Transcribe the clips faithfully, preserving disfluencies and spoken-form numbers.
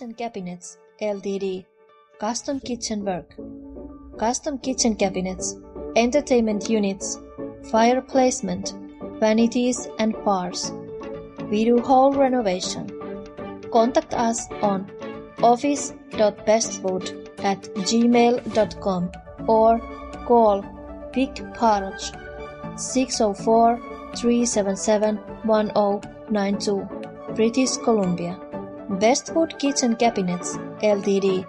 Kitchen Cabinets Limited. Custom kitchen work. Custom kitchen cabinets, entertainment units, fire placement, vanities and bars. We do whole renovation. Contact us on office dot bestwood at gmail dot com or call Vic Parage six oh four, three seven seven, one oh nine two, British Columbia. Bestwood Kitchen Cabinets Limited.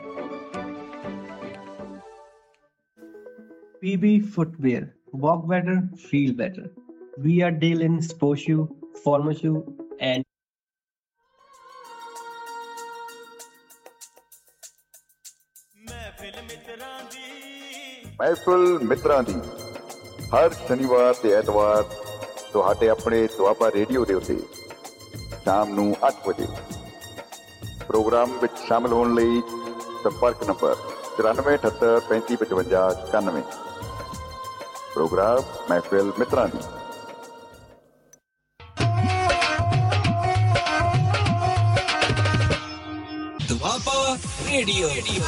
P B Footwear. Walk better, feel better. We are dealing sports shoe, formal shoe, and ਮਹਿਫਿਲ ਮਿੱਤਰਾਂ ਦੀ ਹਰ ਸ਼ਨੀਵਾਰ ਤੇ ਐਤਵਾਰ ਤੁਹਾਡੇ ਆਪਣੇ Doaba radio ਦੇ ਉੱਤੇ ਸ਼ਾਮ ਨੂੰ ਅੱਠ ਵਜੇ ਪ੍ਰੋਗਰਾਮ ਵਿੱਚ ਸ਼ਾਮਲ ਹੋਣ ਲਈ ਸੰਪਰਕ ਨੰਬਰ ਚੁਰਾਨਵੇਂ ਅਠੱਤਰ ਪੈਂਤੀ ਪਚਵੰਜਾ ਇਕਾਨਵੇਂ। ਪ੍ਰੋਗਰਾਮ ਮਹਿਫਿਲ ਮਿੱਤਰਾਂ ਦੀ। Doaba radio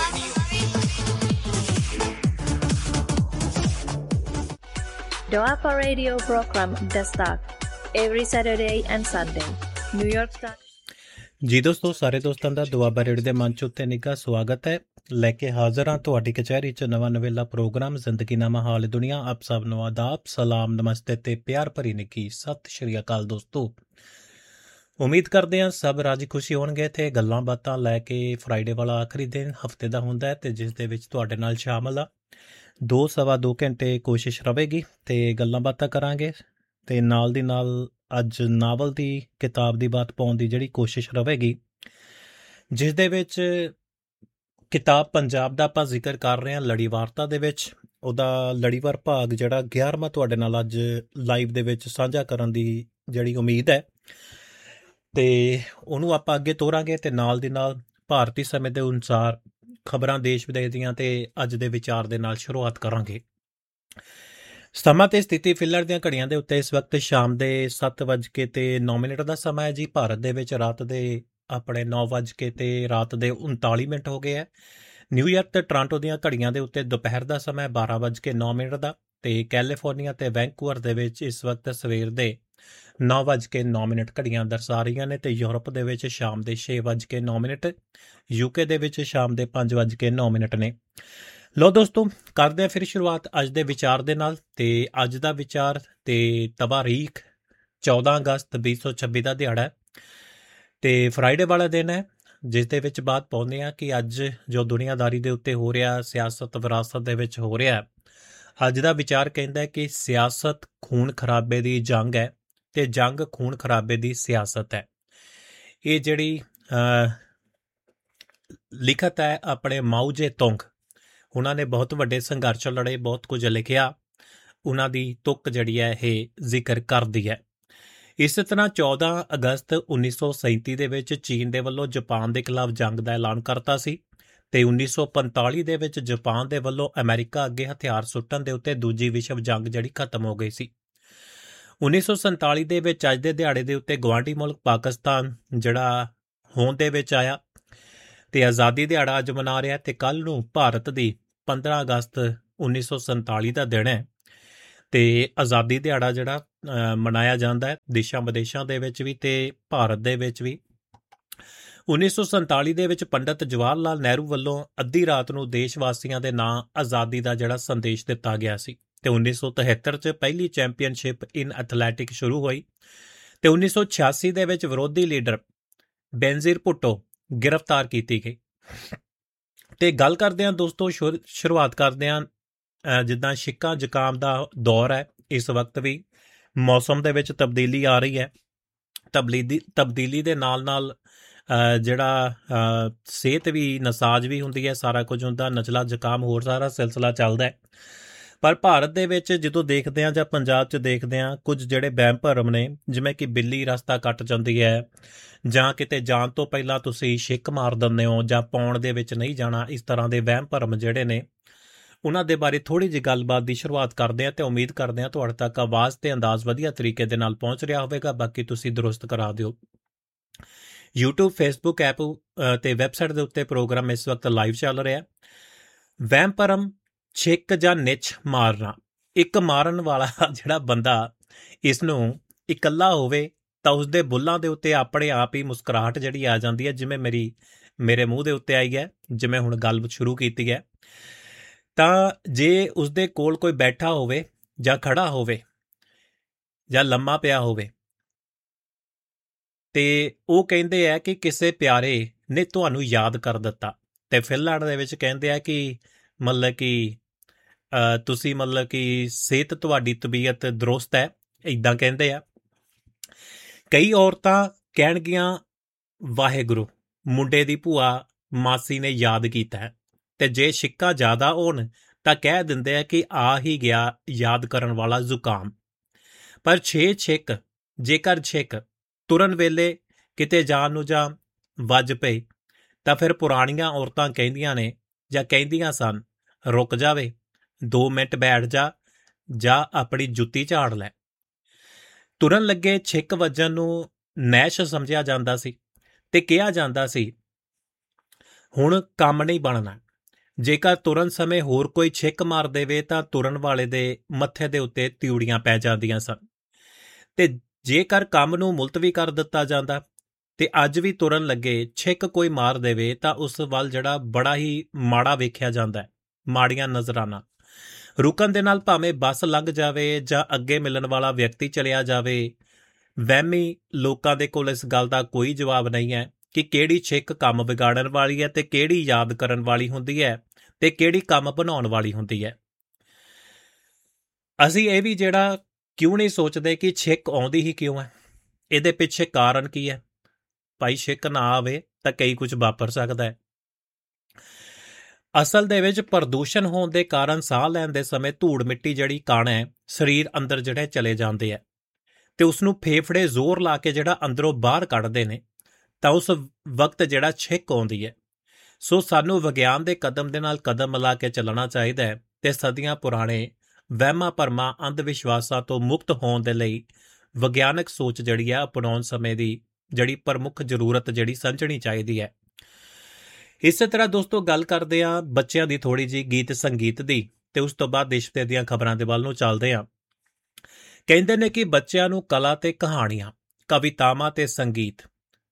Doapa Radio program Destak every Saturday and Sunday. New York Star. ਜੀ ਦੋਸਤੋ, ਸਾਰੇ ਦੋਸਤਾਂ ਦਾ ਦੁਆਬਾ ਰੇਡੀਓ ਦੇ ਮੰਚ ਉੱਤੇ ਨਿੱਘਾ ਸਵਾਗਤ ਹੈ। ਲੈ ਕੇ ਹਾਜ਼ਰ ਹਾਂ ਤੁਹਾਡੀ ਕਚਹਿਰੀ 'ਚ ਨਵਾਂ ਨਵੇਲਾ ਪ੍ਰੋਗਰਾਮ ਜ਼ਿੰਦਗੀਨਾਮਾ ਹਾਲ ਦੁਨੀਆ। ਆਪ ਸਭ ਨੂੰ ਆਦਾਬ, ਸਲਾਮ, ਨਮਸਤੇ ਤੇ ਪਿਆਰ ਭਰੀ ਨਿੱਘੀ ਸਤਿ ਸ਼੍ਰੀ ਅਕਾਲ ਦੋਸਤੋ। ਉਮੀਦ ਕਰਦੇ ਹਾਂ ਸਭ ਰਾਜੀ ਖੁਸ਼ੀ ਹੋਣਗੇ ਤੇ ਗੱਲਾਂ ਬਾਤਾਂ ਲੈ ਕੇ। ਫਰਾਈਡੇ ਵਾਲਾ ਆਖਰੀ ਦਿਨ ਹਫਤੇ ਦਾ ਹੁੰਦਾ ਹੈ ਤੇ ਜਿਸ ਦੇ ਵਿੱਚ ਤੁਹਾਡੇ ਨਾਲ ਸ਼ਾਮਲ ਆ ਦੋ ਸਵਾ ਦੋ ਘੰਟੇ ਕੋਸ਼ਿਸ਼ ਰਹੇਗੀ ਤੇ ਗੱਲਾਂ ਬਾਤਾਂ ਕਰਾਂਗੇ ਤੇ ਨਾਲ ਦੀ ਨਾਲ ਅੱਜ ਨਾਵਲ ਦੀ ਕਿਤਾਬ ਦੀ ਬਾਤ ਪਾਉਣ ਦੀ ਜਿਹੜੀ ਕੋਸ਼ਿਸ਼ ਰਹੇਗੀ, ਜਿਸ ਦੇ ਵਿੱਚ ਕਿਤਾਬ ਪੰਜਾਬ ਦਾ ਆਪਾਂ ਜ਼ਿਕਰ ਕਰ ਰਹੇ ਹਾਂ ਲੜੀਵਾਰਤਾ ਦੇ ਵਿੱਚ। ਉਹਦਾ ਲੜੀਵਾਰ ਭਾਗ ਜਿਹੜਾ ਗਿਆਰਵਾਂ ਤੁਹਾਡੇ ਨਾਲ ਅੱਜ ਲਾਈਵ ਦੇ ਵਿੱਚ ਸਾਂਝਾ ਕਰਨ ਦੀ ਜਿਹੜੀ ਉਮੀਦ ਹੈ ਤੇ ਉਹਨੂੰ ਆਪਾਂ ਅੱਗੇ ਤੋਰਾਂਗੇ ਤੇ ਨਾਲ ਦੀ ਨਾਲ ਭਾਰਤੀ ਸਮੇਂ ਦੇ ਅਨੁਸਾਰ ਖਬਰਾਂ ਦੇਸ਼ ਵਿਦੇਸ਼ ਦੀਆਂ ਤੇ ਅੱਜ ਦੇ ਵਿਚਾਰ ਦੇ ਨਾਲ ਸ਼ੁਰੂਆਤ ਕਰਾਂਗੇ। ਸਮਾਂ ਤੇ ਸਥਿਤੀ ਫਿਲਰ ਦੀਆਂ ਘੜੀਆਂ ਦੇ ਉੱਤੇ ਇਸ ਵਕਤ ਸ਼ਾਮ ਦੇ ਸੱਤ ਵੱਜ ਕੇ ਤੇ ਨੌ ਮਿੰਟ ਦਾ ਸਮਾਂ ਹੈ ਜੀ। ਭਾਰਤ ਦੇ ਵਿੱਚ ਰਾਤ ਦੇ ਆਪਣੇ ਨੌ ਵੱਜ ਕੇ ਤੇ ਰਾਤ ਦੇ ਉਨਤਾਲੀ ਮਿੰਟ ਹੋ ਗਏ ਹੈ। ਨਿਊਯਾਰਕ ਤੇ ਟੋਰਾਂਟੋ ਦੀਆਂ ਘੜੀਆਂ ਦੇ ਉੱਤੇ ਦੁਪਹਿਰ ਦਾ ਸਮਾਂ ਬਾਰਾਂ ਵੱਜ ਕੇ ਨੌ ਮਿੰਟ ਦਾ ਤੇ ਕੈਲੀਫੋਰਨੀਆ ਤੇ ਵੈਂਕੂਵਰ ਦੇ ਵਿੱਚ ਇਸ ਵਕਤ ਸਵੇਰ ਦੇ ਨੌ ਵੱਜ ਕੇ ਨੌ ਮਿੰਟ ਘੜੀਆਂ ਦਰਸਾ ਰਹੀਆਂ ਨੇ ਤੇ ਯੂਰਪ ਦੇ ਵਿੱਚ ਸ਼ਾਮ ਦੇ ਛੇ ਵੱਜ ਕੇ ਨੌ ਮਿੰਟ, ਯੂਕੇ ਦੇ ਵਿੱਚ ਸ਼ਾਮ ਦੇ ਪੰਜ ਵੱਜ ਕੇ ਨੌ ਮਿੰਟ ਨੇ। ਲੋ ਦੋਸਤੋ, ਕਰਦੇ ਹਾਂ ਫਿਰ ਸ਼ੁਰੂਆਤ ਅੱਜ ਦੇ ਵਿਚਾਰ ਦੇ ਨਾਲ। ਤੇ ਅੱਜ ਦਾ ਵਿਚਾਰ ਤੇ ਤਬਾਰੀਖ ਚੌਦਾਂ ਅਗਸਤ ਵੀਹ ਸੌ ਛੱਬੀ ਦਾ ਦਿਹਾੜਾ ਹੈ ਤੇ ਫਰਾਈਡੇ ਵਾਲਾ ਦਿਨ ਹੈ, ਜਿਸ ਦੇ ਵਿੱਚ ਬਾਤ ਪਾਉਂਦੇ ਹਾਂ ਕਿ ਅੱਜ ਜੋ ਦੁਨੀਆਦਾਰੀ ਦੇ ਉੱਤੇ ਹੋ ਰਿਹਾ, ਸਿਆਸਤ ਵਿਰਾਸਤ ਦੇ ਵਿੱਚ ਹੋ ਰਿਹਾ, ਅੱਜ ਦਾ ਵਿਚਾਰ ਕਹਿੰਦਾ ਹੈ ਕਿ ਸਿਆਸਤ ਖੂਨ ਖਰਾਬੇ ਦੀ ਜੰਗ ਹੈ ਤੇ ਜੰਗ ਖੂਨ ਖਰਾਬੇ ਦੀ ਸਿਆਸਤ ਹੈ। ਇਹ ਜਿਹੜੀ ਲਿਖਤ ਹੈ ਆਪਣੇ ਮਾਓ ਜੇ ਤੁੰਗ, ਉਹਨਾਂ ਨੇ ਬਹੁਤ ਵੱਡੇ ਸੰਘਰਸ਼ ਲੜੇ, ਬਹੁਤ ਕੁਝ ਲਿਖਿਆ, ਉਹਨਾਂ ਦੀ ਤੁਕ ਜਿਹੜੀ ਹੈ ਇਹ ਜ਼ਿਕਰ ਕਰਦੀ ਹੈ। ਇਸੇ ਤਰ੍ਹਾਂ ਚੌਦਾਂ ਅਗਸਤ ਉੱਨੀ ਸੌ ਸੈਂਤੀ ਦੇ ਵਿੱਚ ਚੀਨ ਦੇ ਵੱਲੋਂ ਜਾਪਾਨ ਦੇ ਖਿਲਾਫ ਜੰਗ ਦਾ ਐਲਾਨ ਕਰਤਾ ਸੀ ਤੇ ਉੱਨੀ ਸੌ ਪੰਤਾਲੀ ਦੇ ਵਿੱਚ ਜਾਪਾਨ ਦੇ ਵੱਲੋਂ ਅਮਰੀਕਾ ਅੱਗੇ ਹਥਿਆਰ ਸੁੱਟਣ ਦੇ ਉੱਤੇ ਦੂਜੀ ਵਿਸ਼ਵ ਜੰਗ ਜਿਹੜੀ ਖਤਮ ਹੋ ਗਈ ਸੀ। ਉੱਨੀ ਸੌ ਸੰਤਾਲੀ ਦੇ ਵਿੱਚ ਅੱਜ ਦੇ ਦਿਹਾੜੇ ਦੇ ਉੱਤੇ ਗੁਆਂਢੀ ਮੁਲਕ ਪਾਕਿਸਤਾਨ ਜਿਹੜਾ ਹੋਂਦ ਦੇ ਵਿੱਚ ਆਇਆ ਤੇ ਆਜ਼ਾਦੀ ਦਿਹਾੜਾ ਅੱਜ ਮਨਾ ਰਿਹਾ ਤੇ ਕੱਲ੍ਹ ਨੂੰ ਭਾਰਤ ਦੀ ਪੰਦਰਾਂ ਅਗਸਤ ਉੱਨੀ ਸੌ ਸੰਤਾਲੀ ਦਾ ਦਿਨ ਹੈ ਤੇ ਆਜ਼ਾਦੀ ਦਿਹਾੜਾ ਜਿਹੜਾ ਮਨਾਇਆ ਜਾਂਦਾ ਹੈ ਦੇਸ਼ਾਂ ਵਿਦੇਸ਼ਾਂ ਦੇ ਵਿੱਚ ਵੀ ਤੇ ਭਾਰਤ ਦੇ ਵਿੱਚ ਵੀ। ਉੱਨੀ ਸੌ ਸੰਤਾਲੀ ਦੇ ਵਿੱਚ ਪੰਡਿਤ ਜਵਾਹਰ ਲਾਲ ਨਹਿਰੂ ਵੱਲੋਂ ਅੱਧੀ ਰਾਤ ਨੂੰ ਦੇਸ਼ ਵਾਸੀਆਂ ਦੇ ਨਾਂ ਆਜ਼ਾਦੀ ਦਾ ਜਿਹੜਾ ਸੰਦੇਸ਼ ਦਿੱਤਾ ਗਿਆ ਸੀ ਤੇ ਉੱਨੀ ਸੌ ਤਿਹੱਤਰ 'ਚ ਪਹਿਲੀ ਚੈਂਪੀਅਨਸ਼ਿਪ ਇਨ ਐਥਲੈਟਿਕ ਸ਼ੁਰੂ ਹੋਈ ਤੇ ਉੱਨੀ ਸੌ ਛਿਆਸੀ ਦੇ ਵਿੱਚ ਵਿਰੋਧੀ ਲੀਡਰ ਬੇਨਜ਼ੀਰ ਭੁੱਟੋ ਗ੍ਰਿਫਤਾਰ ਕੀਤੀ ਗਈ। ਤੇ ਗੱਲ ਕਰਦੇ ਹਾਂ ਦੋਸਤੋ, ਸ਼ੁਰੂਆਤ ਕਰਦੇ ਹਾਂ ਜਿੱਦਾਂ ਛਿੱਕਾਂ ਜ਼ੁਕਾਮ ਦਾ ਦੌਰ ਹੈ, ਇਸ ਵਕਤ ਵੀ ਮੌਸਮ ਦੇ ਵਿੱਚ ਤਬਦੀਲੀ ਆ ਰਹੀ ਹੈ। ਤਬਦੀਲੀ ਤਬਦੀਲੀ ਦੇ ਨਾਲ ਨਾਲ ਜਿਹੜਾ ਸਿਹਤ ਵੀ ਨਸਾਜ ਵੀ ਹੁੰਦੀ ਹੈ, ਸਾਰਾ ਕੁਝ ਹੁੰਦਾ, ਨਜ਼ਲਾ ਜ਼ੁਕਾਮ ਹੋਰ ਸਾਰਾ ਸਿਲਸਿਲਾ ਚੱਲਦਾ ਹੈ। ਪਰ ਭਾਰਤ ਦੇ ਵਿੱਚ ਜਦੋਂ ਦੇਖਦੇ ਹਾਂ ਜਾਂ ਪੰਜਾਬ 'ਚ ਦੇਖਦੇ ਹਾਂ, ਕੁਝ ਜਿਹੜੇ ਵਹਿਮ ਭਰਮ ਨੇ, ਜਿਵੇਂ ਕਿ ਬਿੱਲੀ ਰਸਤਾ ਕੱਟ ਜਾਂਦੀ ਹੈ ਜਾਂ ਕਿਤੇ ਜਾਣ ਤੋਂ ਪਹਿਲਾਂ ਤੁਸੀਂ ਛਿੱਕ ਮਾਰ ਦਿੰਦੇ ਹੋ ਜਾਂ ਪਾਉਣ ਦੇ ਵਿੱਚ ਨਹੀਂ ਜਾਣਾ, ਇਸ ਤਰ੍ਹਾਂ ਦੇ ਵਹਿਮ ਭਰਮ ਜਿਹੜੇ ਨੇ ਉਹਨਾਂ ਦੇ ਬਾਰੇ ਥੋੜ੍ਹੀ ਜਿਹੀ ਗੱਲਬਾਤ ਦੀ ਸ਼ੁਰੂਆਤ ਕਰਦੇ ਹਾਂ ਤੇ ਉਮੀਦ ਕਰਦੇ ਹਾਂ ਤੁਹਾਡੇ ਤੱਕ ਆਵਾਜ਼ ਤੇ ਅੰਦਾਜ਼ ਵਧੀਆ ਤਰੀਕੇ ਦੇ ਨਾਲ ਪਹੁੰਚ ਰਿਹਾ ਹੋਵੇਗਾ। ਬਾਕੀ ਤੁਸੀਂ ਦਰੁਸਤ ਕਰਾ ਦਿਓ। YouTube, Facebook ਐਪ ਅ, ਤੇ ਵੈਬਸਾਈਟ ਦੇ ਉੱਤੇ ਪ੍ਰੋਗਰਾਮ ਇਸ ਵਕਤ ਲਾਈਵ ਚੱਲ ਰਿਹਾ। ਵਹਿਮ ਭਰਮ, ਛਿੱਕ ਜਾਂ ਨਿੱਛ ਮਾਰਨਾ। ਇੱਕ ਮਾਰਨ ਵਾਲਾ ਜਿਹੜਾ ਬੰਦਾ ਇਸ ਨੂੰ ਇਕੱਲਾ ਹੋਵੇ ਤਾਂ ਉਸਦੇ ਬੁੱਲਾਂ ਦੇ ਉੱਤੇ ਆਪਣੇ ਆਪ ਹੀ ਮੁਸਕਰਾਹਟ ਜਿਹੜੀ ਆ ਜਾਂਦੀ ਹੈ, ਜਿਵੇਂ ਮੇਰੀ ਮੇਰੇ ਮੂੰਹ ਦੇ ਉੱਤੇ ਆਈ ਹੈ, ਜਿਵੇਂ ਹੁਣ ਗੱਲ ਸ਼ੁਰੂ ਕੀਤੀ ਹੈ। ਤਾਂ ਜੇ ਉਸਦੇ ਕੋਲ ਕੋਈ ਬੈਠਾ ਹੋਵੇ ਜਾਂ ਖੜਾ ਹੋਵੇ ਜਾਂ ਲੰਮਾ ਪਿਆ ਹੋਵੇ ਤੇ ਉਹ ਕਹਿੰਦੇ ਆ ਕਿ ਕਿਸੇ ਪਿਆਰੇ ਨੇ ਤੁਹਾਨੂੰ ਯਾਦ ਕਰ ਦਿੱਤਾ, ਤੇ ਫਿਨਲੈਂਡ ਦੇ ਵਿੱਚ ਕਹਿੰਦੇ ਆ ਕਿ ਮਤਲਬ ਕਿ ਅ, ਤੁਸੀਂ ਮਤਲਬ ਕਿ ਸਿਹਤ ਤੁਹਾਡੀ ਤਬੀਅਤ ਦਰੁਸਤ ਹੈ, ਇੱਦਾਂ ਕਹਿੰਦੇ ਆ। ਕਈ ਔਰਤਾਂ ਕਹਿਣਗੀਆਂ ਵਾਹਿਗੁਰੂ, ਮੁੰਡੇ ਦੀ ਭੂਆ ਮਾਸੀ ਨੇ ਯਾਦ ਕੀਤਾ ਹੈ, ਤੇ ਜੇ ਛਿੱਕਾਂ ਜ਼ਿਆਦਾ ਹੋਣ ਤਾਂ ਕਹਿ ਦਿੰਦੇ ਆ ਕਿ ਆ ਹੀ ਗਿਆ ਯਾਦ ਕਰਨ ਵਾਲਾ ਜ਼ੁਕਾਮ। ਪਰ ਛੇ ਛਿੱਕ ਜੇਕਰ ਛਿੱਕ ਤੁਰਨ ਵੇਲੇ ਕਿਤੇ ਜਾਣ ਨੂੰ ਜਾਂ ਵੱਜ ਪਏ ਤਾਂ ਫਿਰ ਪੁਰਾਣੀਆਂ ਔਰਤਾਂ ਕਹਿੰਦੀਆਂ ਨੇ ਜਾਂ ਕਹਿੰਦੀਆਂ ਸਨ, ਰੁਕ ਜਾਵੇ, ਦੋ ਮਿੰਟ ਬੈਠ ਜਾ ਜਾਂ ਆਪਣੀ ਜੁੱਤੀ ਝਾੜ ਲੈ। ਤੁਰਨ ਲੱਗੇ ਛਿੱਕ ਵੱਜਣ ਨੂੰ ਨੈਸ਼ ਸਮਝਿਆ ਜਾਂਦਾ ਸੀ ਤੇ ਕਿਹਾ ਜਾਂਦਾ ਸੀ ਹੁਣ ਕੰਮ ਨਹੀਂ ਬਣਨਾ। ਜੇਕਰ ਤੁਰਨ ਸਮੇਂ ਹੋਰ ਕੋਈ ਛਿੱਕ ਮਾਰ ਦੇਵੇ ਤਾਂ ਤੁਰਨ ਵਾਲੇ ਦੇ ਮੱਥੇ ਦੇ ਉੱਤੇ ਤਿਉੜੀਆਂ ਪੈ ਜਾਂਦੀਆਂ ਸਨ, ਤੇ ਜੇਕਰ ਕੰਮ ਨੂੰ ਮੁਲਤਵੀ ਕਰ ਦਿੱਤਾ ਜਾਂਦਾ ਤੇ ਅੱਜ ਵੀ ਤੁਰਨ ਲੱਗੇ ਛਿੱਕ ਕੋਈ ਮਾਰ ਦੇਵੇ ਤਾਂ ਉਸ ਵੱਲ ਜਿਹੜਾ ਬੜਾ ਹੀ ਮਾੜਾ ਵੇਖਿਆ ਜਾਂਦਾ ਹੈ, ਮਾੜੀਆਂ ਨਜ਼ਰਾਂ ਨਾਲ। ਰੁਕਣ ਦੇ ਨਾਲ ਭਾਵੇਂ ਬੱਸ ਲੰਘ ਜਾਵੇ ਜਾਂ ਅੱਗੇ ਮਿਲਣ ਵਾਲਾ ਵਿਅਕਤੀ ਚਲਿਆ ਜਾਵੇ, ਵਹਿਮੀ ਲੋਕਾਂ ਦੇ ਕੋਲ ਇਸ ਗੱਲ ਦਾ ਕੋਈ ਜਵਾਬ ਨਹੀਂ ਹੈ ਕਿ ਕਿਹੜੀ ਛਿੱਕ ਕੰਮ ਵਿਗਾੜਨ ਵਾਲੀ ਹੈ ਤੇ ਕਿਹੜੀ ਯਾਦ ਕਰਨ ਵਾਲੀ ਹੁੰਦੀ ਹੈ ਤੇ ਕਿਹੜੀ ਕੰਮ ਬਣਾਉਣ ਵਾਲੀ ਹੁੰਦੀ ਹੈ। ਅਸੀਂ ਇਹ ਵੀ ਜਿਹੜਾ ਕਿਉਂ ਨਹੀਂ ਸੋਚਦੇ ਕਿ ਛਿੱਕ ਆਉਂਦੀ ਹੀ ਕਿਉਂ ਹੈ, ਇਹਦੇ ਪਿੱਛੇ ਕਾਰਨ ਕੀ ਹੈ। ਭਾਈ ਛਿੱਕ ਨਾ ਆਵੇ ਤਾਂ ਕਈ ਕੁਝ ਵਾਪਰ ਸਕਦਾ ਹੈ। ਅਸਲ ਦੇ ਵਿੱਚ ਪ੍ਰਦੂਸ਼ਣ ਹੋਣ ਦੇ ਕਾਰਨ ਸਾਹ ਲੈਣ ਦੇ ਸਮੇਂ ਧੂੜ ਮਿੱਟੀ ਜਿਹੜੀ ਕਣ ਹੈ ਸਰੀਰ ਅੰਦਰ ਜਿਹੜੇ ਚਲੇ ਜਾਂਦੇ ਆ ਤੇ ਉਸ ਨੂੰ ਫੇਫੜੇ ਜ਼ੋਰ ਲਾ ਕੇ ਜਿਹੜਾ ਅੰਦਰੋਂ ਬਾਹਰ ਕੱਢਦੇ ਨੇ, ਤਾਂ ਉਸ ਵਕਤ ਜਿਹੜਾ ਛਿੱਕ ਆਉਂਦੀ ਹੈ। ਸੋ ਸਾਨੂੰ ਵਿਗਿਆਨ ਦੇ ਕਦਮ ਦੇ ਨਾਲ ਕਦਮ ਮਿਲਾ ਕੇ ਚੱਲਣਾ ਚਾਹੀਦਾ ਹੈ ਤੇ ਸਦੀਆਂ ਪੁਰਾਣੇ ਵਹਿਮਾਂ ਭਰਮਾਂ ਅੰਧ ਵਿਸ਼ਵਾਸਾਂ ਤੋਂ ਮੁਕਤ ਹੋਣ ਦੇ ਲਈ ਵਿਗਿਆਨਕ ਸੋਚ ਜਿਹੜੀ ਹੈ ਅਪਣਾਉਣ ਸਮੇਂ ਦੀ ਜਿਹੜੀ ਪ੍ਰਮੁੱਖ ਜ਼ਰੂਰਤ ਜਿਹੜੀ ਸਮਝਣੀ ਚਾਹੀਦੀ ਹੈ। ਇਸੇ ਤਰ੍ਹਾਂ ਦੋਸਤੋ ਗੱਲ ਕਰਦੇ ਹਾਂ ਬੱਚਿਆਂ ਦੀ ਥੋੜੀ ਜਿਹੀ ਗੀਤ ਸੰਗੀਤ ਦੀ, ਤੇ ਉਸ ਤੋਂ ਬਾਅਦ ਦੇਸ਼ ਦੀਆਂ ਖਬਰਾਂ ਦੇ ਵੱਲ ਨੂੰ ਚੱਲਦੇ ਹਾਂ। ਕਹਿੰਦੇ ਨੇ ਕਿ ਬੱਚਿਆਂ ਨੂੰ ਕਲਾ ਤੇ ਕਹਾਣੀਆਂ, ਕਵਿਤਾਵਾਂ ਤੇ ਸੰਗੀਤ